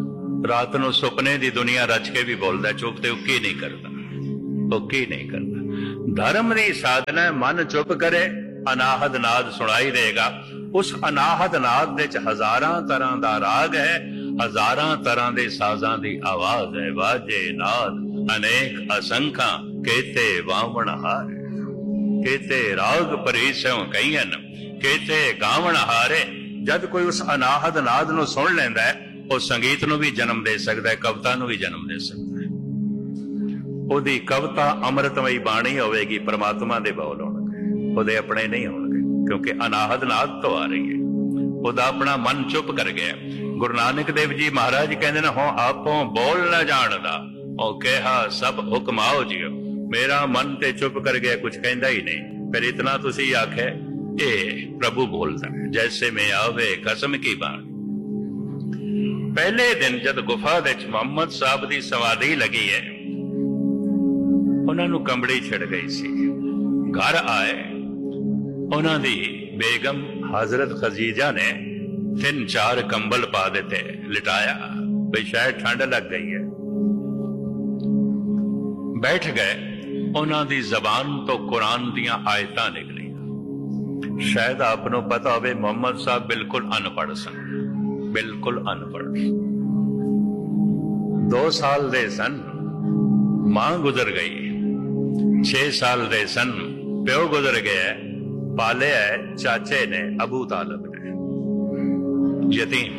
ਰਾਤ ਨੂੰ ਸੁਪਨੇ ਦੀ ਦੁਨੀਆ ਰਚ ਕੇ ਵੀ ਬੋਲਦਾ, ਚੁੱਪ ਤੇ ਉੱਕੀ ਨਹੀਂ ਕਰਦਾ, ਉੱਕੀ ਨਹੀਂ ਕਰਦਾ। ਧਰਮ ਦੀ ਸਾਧਨਾ ਮਨ ਚੁੱਪ ਕਰੇ, ਅਨਾਹਦ ਨਾਦ ਸੁਣਾਈ ਦੇਗਾ। ਉਸ ਅਨਾਹਦ ਨਾਦ ਵਿੱਚ ਹਜ਼ਾਰਾਂ ਤਰ੍ਹਾਂ ਦਾ ਰਾਗ ਹੈ, ਹਜ਼ਾਰਾਂ ਤਰ੍ਹਾਂ ਦੇ ਸਾਜ਼ਾਂ ਦੀ ਆਵਾਜ਼ ਹੈ। ਵਾਜੇ ਨਾਦ ਅਨੇਕ ਅਸੰਖਾਂ, ਕੇਤੇ ਵਾਵਣ ਹਾਰੇ, ਕੇਤੇ ਰਾਗ ਪਰੀਸੋਂ ਕਈਨ, ਕੇਤੇ ਗਾਵਣ ਹਾਰੇ। ਜਦ ਕੋਈ ਉਸ ਅਨਾਹਦ ਨਾਦ ਨੂੰ ਸੁਣ ਲੈਂਦਾ ਹੈ, ਉਹ ਸੰਗੀਤ ਨੂੰ ਵੀ ਜਨਮ ਦੇ ਸਕਦਾ ਹੈ, ਕਵਿਤਾ ਨੂੰ ਵੀ ਜਨਮ ਦੇ ਸਕਦਾ ਹੈ। ਉਹਦੀ ਕਵਿਤਾ ਅੰਮ੍ਰਿਤਮਈ ਬਾਣੀ ਹੋਵੇਗੀ, ਪ੍ਰਮਾਤਮਾ ਦੇ ਬੋਲ ਹੋਣਗੇ, ਉਹਦੇ ਆਪਣੇ ਨਹੀਂ ਹੋਣਗੇ, ਕਿਉਂਕਿ ਅਨਾਹਦ ਨਾਦ ਤੋਂ ਆ ਰਹੀ ਹੈ। ਉਹਦਾ ਆਪਣਾ ਮਨ ਚੁੱਪ ਕਰ ਗਿਆ। ਗੁਰੂ ਨਾਨਕ ਦੇਵ ਜੀ ਮਹਾਰਾਜ ਕਹਿੰਦੇ ਨੇ, ਹੋ ਆਪੋਂ ਬੋਲ ਨਾ ਜਾਣਦਾ, ਉਹ ਕਿਹਾ ਸਭ ਹੁਕਮ ਆਓ ਜੀਓ। ਮੇਰਾ ਮਨ ਤੇ ਚੁੱਪ ਕਰ ਗਿਆ, ਕੁਝ ਕਹਿੰਦਾ ਹੀ ਨਹੀਂ। ਫਿਰ ਇਤਨਾ ਤੁਸੀਂ ਆਖੇ ਇਹ ਪ੍ਰਭੂ ਬੋਲਦਾ ਹੈ, ਜੈਸੇ ਮੈਂ ਆਵੇ ਕਸਮ ਕੀ ਬਾਣੀ। ਪਹਿਲੇ ਦਿਨ ਜਦ ਗੁਫਾ ਵਿੱਚ ਮੁਹੰਮਦ ਸਾਹਿਬ ਦੀ ਸਮਾਧੀ ਲੱਗੀ ਹੈ, ਉਹਨਾਂ ਨੂੰ ਕੰਬੜੀ ਛਿੜ ਗਈ ਸੀ। ਘਰ ਆਏ, ਉਹਨਾਂ ਦੀ ਬੇਗਮ ਹਜ਼ਰਤ ਖਦੀਜਾ ਨੇ 3-4 ਕੰਬਲ ਪਾ ਦਿੱਤੇ, ਲਿਟਾਇਆ ਵੀ ਸ਼ਾਇਦ ਠੰਡ ਲੱਗ ਗਈ ਹੈ। ਬੈਠ ਗਏ। ਉਹਨਾਂ ਦੀ ਜ਼ਬਾਨ ਤੋਂ ਕੁਰਾਨ ਦੀਆਂ ਆਇਤਾਂ ਨਿਕਲੀਆਂ। ਸ਼ਾਇਦ ਆਪ ਨੂੰ ਪਤਾ ਹੋਵੇ, ਮੁਹੰਮਦ ਸਾਹਿਬ ਬਿਲਕੁਲ ਅਨਪੜ੍ਹ ਸਨ, ਬਿਲਕੁਲ ਅਨਪੜ੍ਹ। 2 ਸਾਲ ਦੇ ਸਨ, ਮਾਂ ਗੁਜ਼ਰ ਗਈ। 6 ਸਾਲ ਦੇ ਸਨ, ਪਿਓ ਗੁਜ਼ਰ ਗਿਆ। ਪਾਲਿਆ ਚਾਚੇ ਨੇ, ਅਬੂ ਤਾਲਿਬ ਨੇ। ਯਤੀਮ,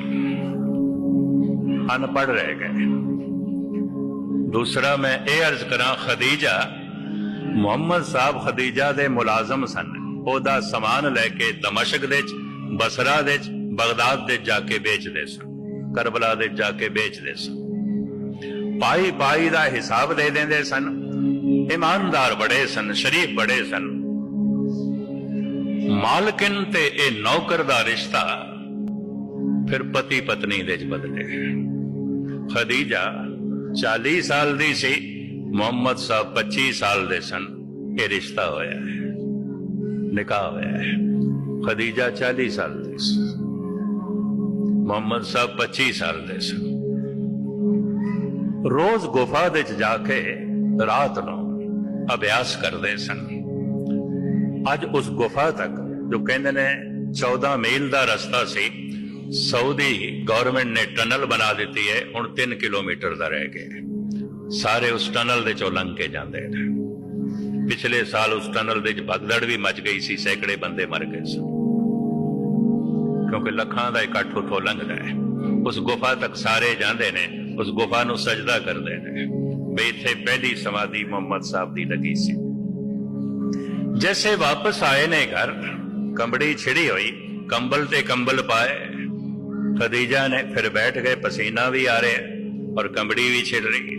ਅਨਪੜ੍ਹ ਰਹਿ ਗਏ। ਦੂਸਰਾ ਮੈਂ ਇਹ ਅਰਜ਼ ਕਰਾਂ, ਖਦੀਜਾ, ਮੁਹੰਮਦ ਸਾਹਿਬ ਖਦੀਜਾ ਦੇ ਮੁਲਾਜ਼ਮ ਸਨ। ਉਹਦਾ ਸਮਾਨ ਲੈ ਕੇ ਦਮਸ਼ਕ ਦੇ, ਬਸਰਾ ਦੇ, ਬਗਦਾਦ ਦੇ ਜਾ ਕੇ ਵੇਚਦੇ ਸਨ, ਕਰਬਲਾ ਦੇ ਜਾ ਕੇ ਵੇਚਦੇ ਸਨ। ਪਾਈ ਪਾਈ ਦਾ ਹਿਸਾਬ ਦੇ ਦਿੰਦੇ ਸਨ। ਇਮਾਨਦਾਰ ਬੜੇ ਸਨ, ਸ਼ਰੀਫ ਬੜੇ ਸਨ। ਮਾਲਕਿਨ ਤੇ ਇਹ ਨੌਕਰ ਦਾ ਰਿਸ਼ਤਾ ਫਿਰ ਪਤੀ ਪਤਨੀ ਦੇ ਚ ਬਦਲੇ। ਖਦੀਜਾ 40 ਸਾਲ ਦੀ ਸੀ, ਮੁਹੰਮਦ ਸਾਹਿਬ 25 ਸਾਲ ਦੇ ਸਨ। ਇਹ ਰਿਸ਼ਤਾ ਹੋਇਆ ਹੈ, ਨਿਕਾਹ ਹੋਇਆ ਹੈ। ਖਦੀਜਾ 40 ਸਾਲ ਦੀ ਸੀ, ਮੁਹੰਮਦ ਸਾਹਿਬ 25 ਸਾਲ ਦੇ ਸਨ। ਰੋਜ਼ ਗੁਫਾ ਵਿੱਚ ਜਾ ਕੇ ਰਾਤ ਨੂੰ ਅਭਿਆਸ ਕਰਦੇ ਸਨ। ਅੱਜ ਉਸ ਗੁਫਾ ਤੱਕ, ਜੋ ਕਹਿੰਦੇ ਨੇ 14 ਮੀਲ ਦਾ ਰਸਤਾ ਸੀ, ਸਾਊਦੀ ਗਵਰਨਮੈਂਟ ਨੇ ਟਨਲ ਬਣਾ ਦਿੱਤੀ ਹੈ। ਹੁਣ 3 ਕਿਲੋਮੀਟਰ ਦਾ ਰਹਿ ਗਿਆ। ਸਾਰੇ ਉਸ ਟਨਲ ਦੇ ਚੋਂ ਲੰਘ ਕੇ ਜਾਂਦੇ ਨੇ। ਪਿਛਲੇ ਸਾਲ ਉਸ ਟਨਲ ਦੇ ਵਿੱਚ ਭਗਦੜ ਵੀ ਮਚ ਗਈ ਸੀ, ਸੈਂਕੜੇ ਬੰਦੇ ਮਰ ਗਏ ਸਨ, ਕਿਉਂਕਿ ਲੱਖਾਂ ਦਾ ਇਕੱਠ ਉੱਥੋਂ ਲੰਘਦਾ ਹੈ। ਉਸ ਗੁਫਾ ਤੱਕ ਸਾਰੇ ਜਾਂਦੇ ਨੇ, ਉਸ ਗੁਫਾ ਨੂੰ ਸਜਦਾ ਕਰਦੇ ਨੇ ਵੀ ਇੱਥੇ ਪਹਿਲੀ ਸਮਾਧੀ ਮੁਹੰਮਦ ਸਾਹਿਬ ਦੀ ਲੱਗੀ ਸੀ। ਜੈਸੇ ਵਾਪਸ ਆਏ ਨੇ ਘਰ, ਕੰਬੜੀ ਛਿੜੀ ਹੋਈ, ਕੰਬਲ ਤੇ ਕੰਬਲ ਪਾਏ। ਖਦੀਜਾ ਨੇ ਫਿਰ ਬੈਠ ਗਏ, ਪਸੀਨਾ ਵੀ ਆ ਰਿਹਾ ਔਰ ਕੰਬੜੀ ਵੀ ਛਿੜ ਰਹੀ ਹੈ।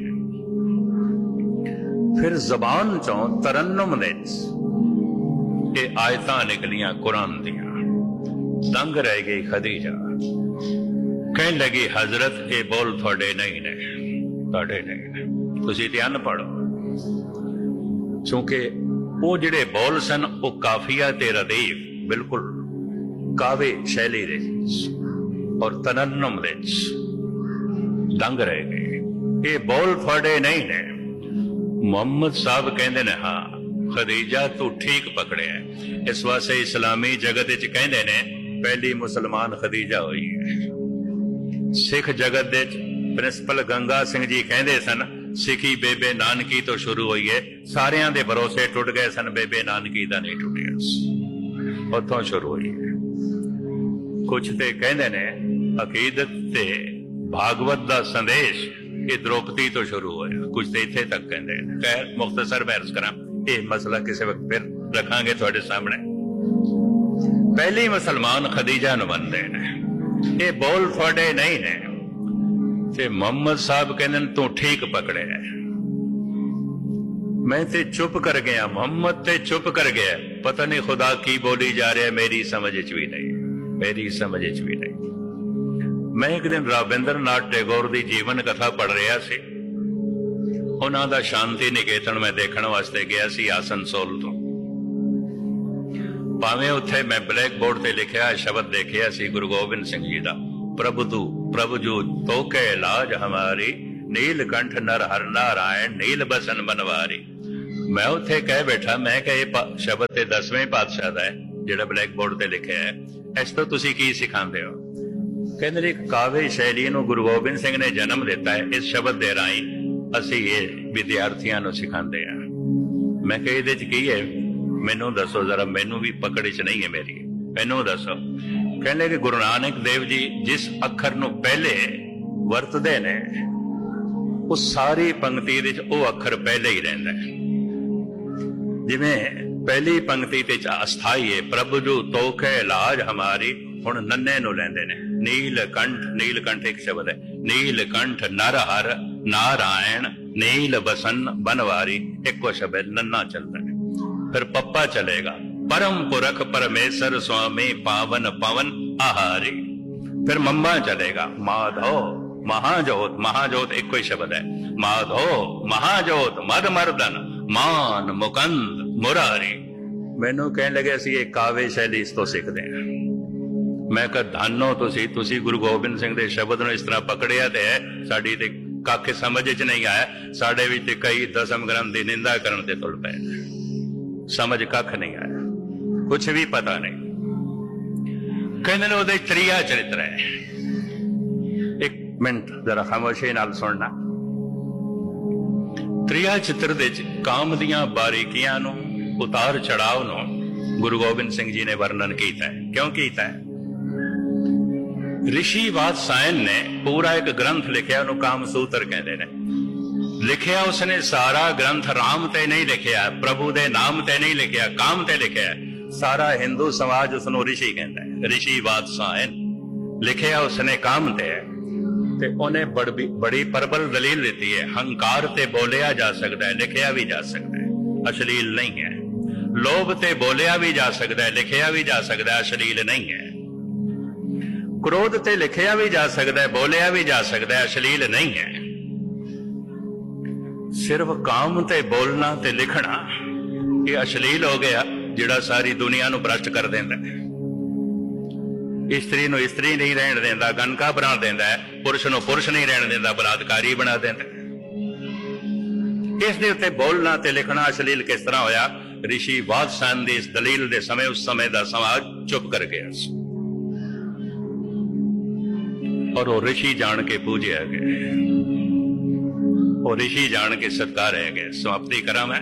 ਫਿਰ ਜ਼ਬਾਨ ਚੋਂ ਤਰन्नुम ਵਿੱਚ ਇਹ ਆਇਤਾਂ ਨਿਕਲੀਆਂ ਕੁਰਾਨ ਦੀਆਂ। ਦੰਗ ਰਹਿ ਗਈ ਖਦੀਜਾ, ਕਹਿਣ ਲੱਗੀ, ਹਜ਼ਰਤ ਇਹ ਬੋਲ ਤੁਹਾਡੇ ਨਹੀਂ ਨੇ, ਤੁਹਾਡੇ ਨਹੀਂ ਨੇ, ਤੁਸੀਂ ਧਿਆਨ ਪੜੋ। ਕਿਉਂਕਿ ਉਹ ਜਿਹੜੇ ਬੋਲ ਸਨ, ਉਹ ਕਾਫੀਆ ਤੇ ਰਦੀਫ, ਬਿਲਕੁਲ ਕਾਵੇ ਸ਼ੈਲੀ ਦੇ ਔਰ ਤਰन्नुम ਵਿੱਚ ਦੰਗ ਰਹਿ ਗਏ। ਇਹ ਬੋਲ ਤੁਹਾਡੇ ਨਹੀਂ ਨੇ। ਮੁਹੰਮਦ ਸਾਹਿਬ ਕਹਿੰਦੇ ਨੇ, ਹਾਂ ਖਦੀਜਾ ਤੂੰ ਠੀਕ ਪਕੜਿਆ। ਇਸ ਵਾਸਤੇ ਇਸਲਾਮੀ ਜਗਤ ਵਿੱਚ ਕਹਿੰਦੇ ਨੇ ਪਹਿਲੀ ਮੁਸਲਮਾਨ ਖਦੀਜਾ ਹੋਈ ਹੈ। ਸਿੱਖ ਜਗਤ ਦੇ ਪ੍ਰਿੰਸੀਪਲ ਗੰਗਾ ਸਿੰਘ ਜੀ ਕਹਿੰਦੇ ਸਨ, ਸਿੱਖੀ ਬੇਬੇ ਨਾਨਕੀ ਤੋਂ ਸ਼ੁਰੂ ਹੋਈ ਹੈ। ਸਾਰਿਆਂ ਦੇ ਭਰੋਸੇ ਟੁੱਟ ਗਏ ਸਨ, ਬੇਬੇ ਨਾਨਕੀ ਦਾ ਨਹੀਂ ਟੁੱਟਿਆ, ਉੱਥੋਂ ਸ਼ੁਰੂ ਹੋਈ ਹੈ। ਕੁਛ ਤੇ ਕਹਿੰਦੇ ਨੇ ਅਕੀਦਤ ਤੇ ਭਾਗਵਤ ਦਾ ਸੰਦੇਸ਼ ਇਹ ਦ੍ਰੋਪਦੀ ਤੋਂ ਸ਼ੁਰੂ ਹੋਇਆ, ਕੁਝ ਤੇ ਇੱਥੇ ਤੱਕ ਕਹਿੰਦੇ ਨੇ। ਖੈਰ ਮੁਖਤਸਰ ਮੈਂ ਅਰਜ਼ ਕਰਾਂ, ਇਹ ਮਸਲਾ ਕਿਸੇ ਵਕਤ ਫਿਰ ਰੱਖਾਂਗੇ ਤੁਹਾਡੇ ਸਾਹਮਣੇ। ਪਹਿਲੀ ਮੁਸਲਮਾਨ ਖਦੀਜਾ ਨੂੰ ਮੰਨਦੇ ਨੇ। ਇਹ ਬੋਲ ਤੁਹਾਡੇ ਨਹੀਂ ਨੇ। ਤੇ ਮੁਹੰਮਦ ਸਾਹਿਬ ਕਹਿੰਦੇ ਨੇ ਤੂੰ ਠੀਕ ਪਕੜਿਆ। ਮੈਂ ਤੇ ਚੁੱਪ ਕਰ ਗਿਆ, ਮੁਹੰਮਦ ਤੇ ਚੁੱਪ ਕਰ ਗਿਆ। ਪਤਾ ਨਹੀਂ ਖੁਦਾ ਕੀ ਬੋਲੀ ਜਾ ਰਿਹਾ, ਮੇਰੀ ਸਮਝ ਚ ਵੀ ਨਹੀਂ, ਮੇਰੀ ਸਮਝ ਚ ਵੀ ਨਹੀਂ। ਮੈਂ ਇੱਕ ਦਿਨ ਰਾਬਿੰਦਰ ਨਾਥ ਟੈਗੋਰ ਦੀ ਜੀਵਨ ਕਥਾ ਪੜ੍ਹ ਰਿਹਾ ਸੀ। ਉਹਨਾਂ ਦਾ ਸ਼ਾਂਤੀ ਨਿਕੇਤਨ ਮੈਂ ਦੇਖਣ ਵਾਸਤੇ ਗਿਆ ਸੀ ਆਸਨਸੋਲ ਤੋਂ। ਭਾਵੇਂ ਉੱਥੇ ਮੈਂ ਬਲੈਕ ਬੋਰਡ ਤੇ ਲਿਖਿਆ ਸ਼ਬਦ ਦੇਖਿਆ ਸੀ ਗੁਰੂ ਗੋਬਿੰਦ ਸਿੰਘ ਜੀ ਦਾ, ਪ੍ਰਭੂ ਤੂੰ प्रभु जो तो के लाज हमारी, नीलकंठ नर हर नारायण, नील बसन बनवारी। मैं उत्थे कह बैठा, मैं कह शब्द ते 10वें पातशाह दा है जिहड़ा ब्लैक बोर्ड ते लिखिया है, इस तो तुसीं की सिखांदे हो? कहंदे ने काव्य शैली नूं गुरु गोबिंद सिंह ने जन्म दिता है, इस शब्द दे राहीं असीं ये विद्यार्थियों नूं सिखांदे आ। मैं कह इहदे च की है, मैनूं दसो जरा, मैनूं भी पकड़ च नहीं है मेरी, मैनूं दसो। कहने कि गुरु नानक देव जी जिस अखर नूं पहले वरतदे ने, उस सारी पंक्ति विच वो अखर पहले ही रहिंदा है। जिवें पहली पंक्ति ते अस्थाई है, प्रभु जो तोखे लाज हमारी, हुण नन्ने नूं लैंदे ने, नीलकंठ, नीलकंठ एक शब्द है, नीलकंठ नर हर नारायण, नील बसन बनवारी, एको शब्द नन्ना चलता है। फिर पप्पा चलेगा, परम पुरख परमेश्वर स्वामी पावन पवन आहारी। फिर मम्मा चलेगा, माधव महाजोत, महाजोत एक कोई शब्द है, माधव महाजोत मद मर्दन मान मुकंद मुरारी। मैनू कहने लगे असी एक काव्य शैली इस तो सीखते हैं। मैं कहा धानो तुसी गुरु गोबिंद सिंह दे शब्द नूं इस तरह पकड़िया ते है, साडी ते कख समझ च नहीं आया, साडे विच ते कई दसम ग्रंथ दी निंदा करन ते तुल पए, समझ कख नहीं आया, कुछ भी पता नहीं। कहने ने उहदे त्रिया चरित्र है। एक मिनट जरा खामोशी नाल सुनना। त्रिया चित्र दे काम दियां बारीकियां नूं, उतार चढ़ाव नूं गुरु गोबिंद सिंह जी ने वर्णन किया है। क्यों किया है? ऋषि वात्सायन ने पूरा एक ग्रंथ लिखिया, उन्होंने कामसूत्र कहते हैं। लिखिया उसने सारा ग्रंथ राम ते नहीं लिखिया, प्रभु दे नाम ते नहीं लिखिया, काम ते लिखिया। सारा हिंदू समाज उसनों ऋषि कहता है, ऋषि वात्सायन। लिखिया उसने काम ते ते उन्हें बड़ी प्रबल दलील देती है, हंकार ते बोलिया जा सकता है, लिखिया भी जा सकता है, अश्लील नहीं है। लोभ ते बोलिया भी जा सकता है, लिखिया भी जा सकता है, अश्लील नहीं है। क्रोध ते लिखिया भी जा सकता है, बोलिया भी जा सकता है, अश्लील नहीं है। सिर्फ काम ते बोलना ते लिखना ये अश्लील हो गया, जिहड़ा सारी दुनिया नूं भ्रष्ट कर देंदा है। इस्त्री नूं इस्त्री नहीं रहन देंदा, गनका बना देंदा है, पुरुष नूं पुरुष नहीं रहन देंदा, बलात्कारी बना देंदा। इस दे उत्ते बोलना ते लिखना अश्लील किस तरह होया? ऋषि वात्सायन दी इस दलील दे समय उस समय दा समाज चुप कर गया और वो ऋषि जान के पूजिया गए, वो ऋषि जान के सत्कारे गए। समाप्ति करा मैं।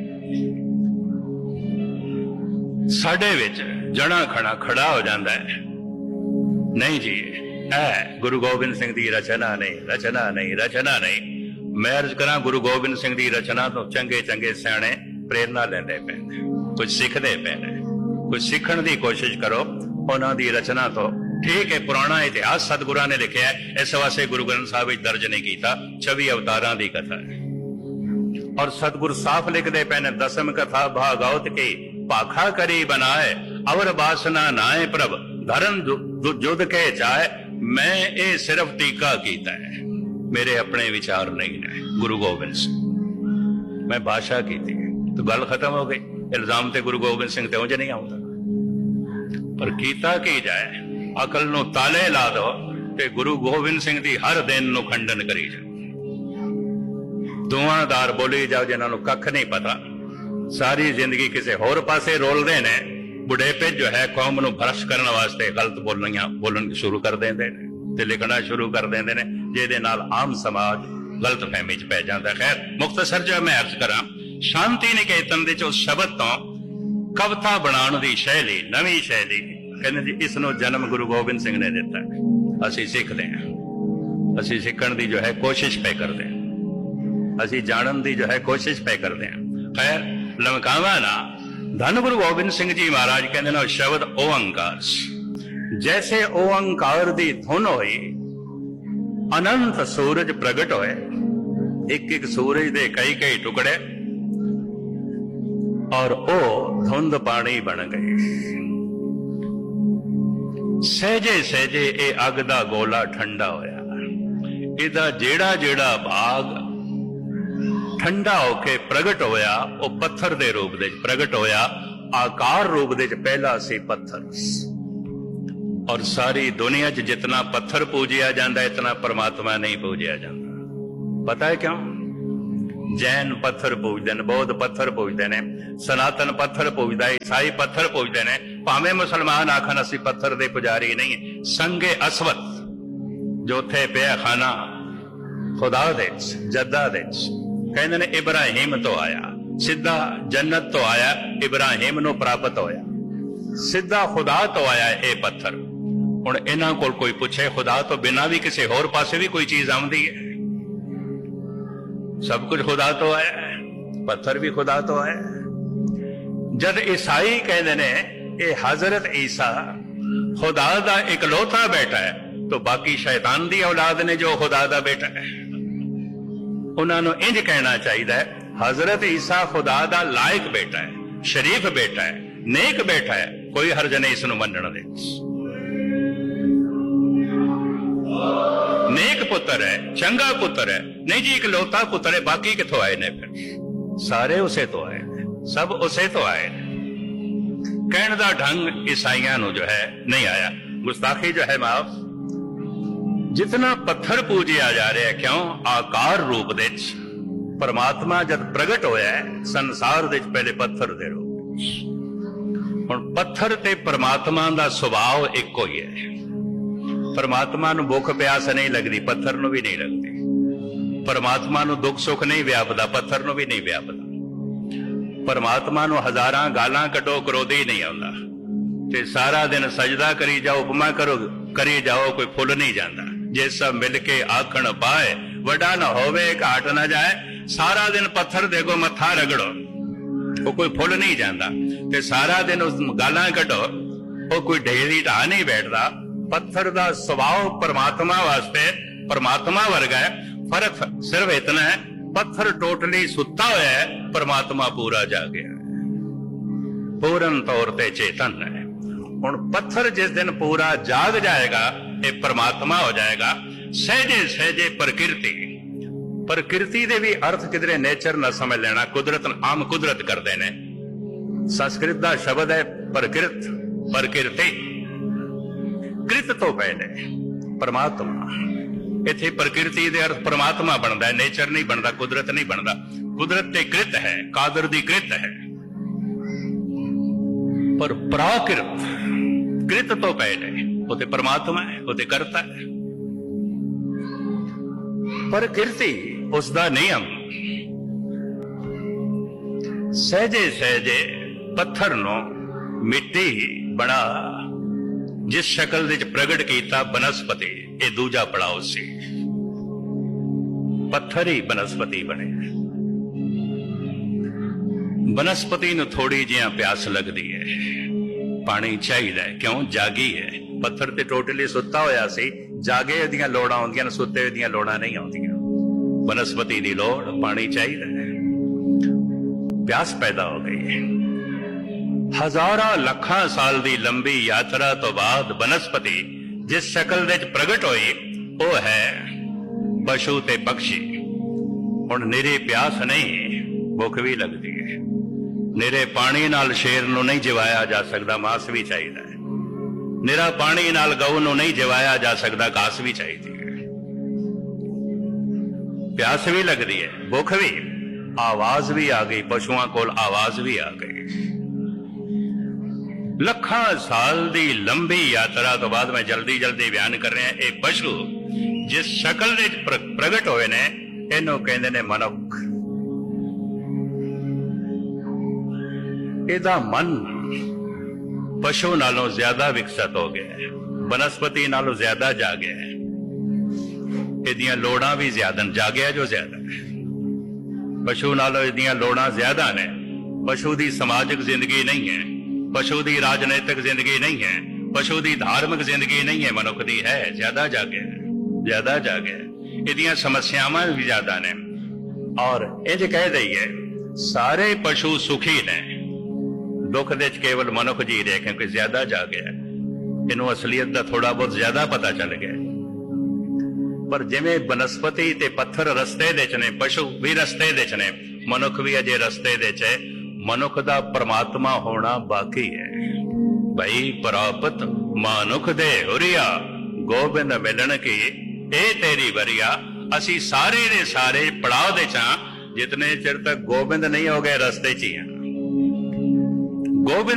साडे विच जना खड़ा खड़ा हो जाता है, नहीं जी ऐ गुरु गोबिंद सिंह दी रचना नहीं, रचना नहीं, रचना नहीं। मैं अर्ज करा, गुरु गोबिंद सिंह दी रचना तो चंगे चंगे सियाणे प्रेरणा लेंदे पे, कुछ सीखते पे, कुछ सीखण दी कोशिश करो उन्हां दी रचना तो। ठीक है, पुराना इतिहास सतगुरां ने लिखिया है, इस वास्ते गुरु ग्रंथ साहिब विच दर्ज नहीं कीता, 26 अवतारां दी कथा है। और सतगुरु साफ लिखते पे ने, दसम कथा भागवत की पाखा करी बनाए, अवर बासना नाए प्रभ धरन जुद के चाहे, मैं ये सिर्फ टीका कीता है, मेरे अपने विचार नहीं ने। गुरु गोबिंद सिंह, मैं भाषा की थी तो गल खत्म हो गई। इल्जाम ते गुरु गोबिंद सिंह ते उंज नहीं आउंदा, पर कीता की जाए, अकल नूं ताले ला दो ते गुरु गोबिंद सिंह दी हर दिन नूं खंडन करी जाओ। दुआदार बोली जाओ जिन्हां नूं कख नहीं पता, सारी जिंदगी किसी होर पासे रोलदे ने, बुढ़ेपे जो है कौम नूं भ्रष्ट करने वास्ते गलत बोलन शुरू कर देंदे ने ते लिखना शुरू कर देंदे ने, जिहदे नाल आम समाज गलत फहमी च पै जांदा। खैर मुख्तसर जो मैं अर्ज करा, शांति निकेतन दे चो शब्द तो कविता बनाने दी शैली, नवी शैली कहने जी, इसनों जन्म गुरु गोबिंद सिंह ने दिता है। असी सीखते हैं, असी सीखण दी जो है कोशिश पे करते हैं, असी जानन दी जो है कोशिश पे करते हैं। खैर लमकावा ना, धन गुरु गोबिंद सिंह जी महाराज कहते ना, शब्द ओंकार जैसे ओंकार दी धुन होई, अनंत सूरज प्रगट होए, एक एक सूरज दे कई कई टुकड़े, और ओ धुंध पानी बन गई। सहजे सहजे ए अग दा गोला ठंडा होया, इदा जेड़ा जेड़ा भाग ठंडा होके प्रगट होया, वो पत्थर दे रूप दे प्रगट होया, आकार रूप दे पहला सी पत्थर, और सारी दुनिया च जितना पत्थर पूजिया जाता इतना परमात्मा नहीं पूजिया जाता। पता है क्यों? जैन पत्थर पूजते हैं, बौद्ध पत्थर पूजते हैं, सनातन पत्थर पूजता, ईसाई पत्थर पूजते हैं, भावें मुसलमान आखन असी पत्थर दे पुजारी नहीं। संगे असवत जो थे पिया खाना खुदा दे जद्दा दे, कहते ने इब्राहिम तो आया सीधा जन्नत तो आया, इब्राहिम नो प्राप्त होया, सीधा खुदा तो आया ये पत्थर। हुण इन्हां कोल कोई पूछे खुदा तो बिना भी किसी होर पासे भी कोई चीज आउंदी है? सब कुछ खुदा तो है, पत्थर भी खुदा तो है। जद ईसाई कहते ने ये हजरत ईसा खुदा दा इकलौता बेटा है, तो बाकी शैतान दी औलाद ने जो खुदा दा बेटा है, उन्होंने इंज कहना चाहिए हजरत ईसा खुदा दा लायक बेटा है, शरीफ बेटा है, नेक बेटा है, कोई हर्ज नहीं इसनू मनण दे। नेक पुत्र है, चंगा पुत्र है, नहीं जी इकलौता पुत्र है, बाकी किथों आए ने? फिर सारे उसे तो आए, सब उसे तो आए। कहने दा ढंग ईसाइयां नू जो है नहीं आया, गुस्ताखी जो है माफ। जितना पत्थर पूजिया जा रहा है, क्यों? आकार रूप दे परमात्मा जब प्रगट होया है संसार दे पहले पत्थर दे रूप। हुण पत्थर ते परमात्मा दा सुभाव इक्को ही है। परमात्मा नू भुख प्यास नहीं लगती, पत्थर नू भी नहीं लगती। परमात्मा नू दुख सुख नहीं व्यापदा, पत्थर नू भी नहीं व्यापदा। परमात्मा नू हजारां गालां कटो क्रोधी नहीं आउंदा, ते सारा दिन सजदा करी जाओ, उपमा करी जाओ, कोई फुल नहीं जाता। जे सब मिलके आखण पाए, वड्डा ना होवे घाट ना जाए। सारा दिन पत्थर देखो मत्था रगड़ो, वो कोई फुल नहीं जाता। ते सारा दिन उस गालां कटो, वो कोई ढेरी ढा नहीं बैठता। पत्थर दा स्वभाव परमात्मा वास्ते परमात्मा वर्गा है। फर्क सिर्फ इतना है, पत्थर टोटली सुता हुआ है, परमात्मा पूरा जागया है, पूर्ण तौर पे चेतन है। हुण पत्थर जिस दिन पूरा जाग जाएगा, ये परमात्मा हो जाएगा। सहजे सहजे प्रकृति दे भी अर्थ किधरे नेचर न समझ लेना, कुदरत आम कुदरत करते ने। संस्कृत का शब्द है प्रकृति, कृत तो पहले परमात्मा। इथे प्रकृति दे अर्थ परमात्मा बनता है, नेचर नहीं बनता, कुदरत नहीं बनता। कुदरत ते कृत है, कादर दी कृत है, पर प्राकृत कृत तो पहले वो ते परमात्मा है, वो ते करता है। प्रकृति उसका नियम सहजे सहजे पत्थर नो मिट्टी बना, जिस शक्ल विच प्रगट किया बनस्पति, ये दूजा पड़ाव सी। पत्थर ही बनस्पति बने। बनस्पति नूं थोड़ी जिहा प्यास लगती है, पानी चाहिए, क्यों? जागी है। पत्थर ते टोटली सुता होया सी, जागे दियां लोड़ां आउंदियां, सुते दियां लोड़ां नहीं आउंदियां। बनस्पति दी लोड़ पानी चाहिए, प्यास पैदा हो गई है। हजारां लखां साल दी लंबी यात्रा तो बाद बनस्पति जिस शक्ल विच प्रगट होई, वो है पशु ते पक्षी। हुण निरी प्यास नहीं, भुख भी लगती है। निरे पानी नाल शेर नूं नहीं जिवाया जा सकता, मांस भी चाहिए। निरा पानी नाल गऊ नूं नहीं जिवाया जा सकता, घास भी चाहिए। प्यास भी लगती है, भुख भी, आवाज भी आ गई, पशुओं कोल आवाज भी आ गई। लखां साल दी लंबी यात्रा तो बाद मैं जल्दी जल्दी बयान कर रहा, ये पशु जिस शक्ल विच प्रगट होए ने, इन्हों कहंदे ने मनुख। इहदा मन पशु नालों ज्यादा विकसित हो गया है, बनस्पति नालों ज्यादा जागया है। इहदियां लोड़ां भी ज्यादा, जागया जो ज्यादा है। पशु नालों इहदियां लोड़ां ज्यादा ने। पशु दी समाजिक जिंदगी नहीं है, पशु दी राजनीतिक जिंदगी नहीं है, पशु दी धार्मिक जिंदगी नहीं है, मनुख दी है। ज्यादा जागे, ज्यादा जागे। इहदियां समस्यावां भी ज्यादा ने। और इंज कह दईए सारे पशु सुखी ने, दुख दे केवल मनुख जी रहे, क्योंकि ज्यादा जागे। इन्हों असलियत का थोड़ा बहुत ज्यादा पता चल गया। पर जिवें बनस्पति ते पत्थर रस्ते दे ने, पशु भी रस्ते दे ने, मनुख भी अजे रस्ते दे च। मनुख दा परमात्मा होना बाकी है। भाई प्राप्त ਮਾਨੁਖ ਦੇ ਹੁਰੀਆ ਗੋਬਿੰਦ ਮਿਲਣ ਕੀ ਇਹ ਤੇਰੀ ਵਰੀਆ। ਅਸੀਂ ਸਾਰੇ ਦੇ ਸਾਰੇ ਪੜਾਅ ਦੇ ਚਾਂ ਜਿਤਨੇ ਚਿਰ ਤੱਕ ਗੋਬਿੰਦ ਨਹੀਂ ਹੋ ਗਏ ਰਸਤੇ 'ਚ ਹੀ ਆ। ਗੋਬਿੰਦ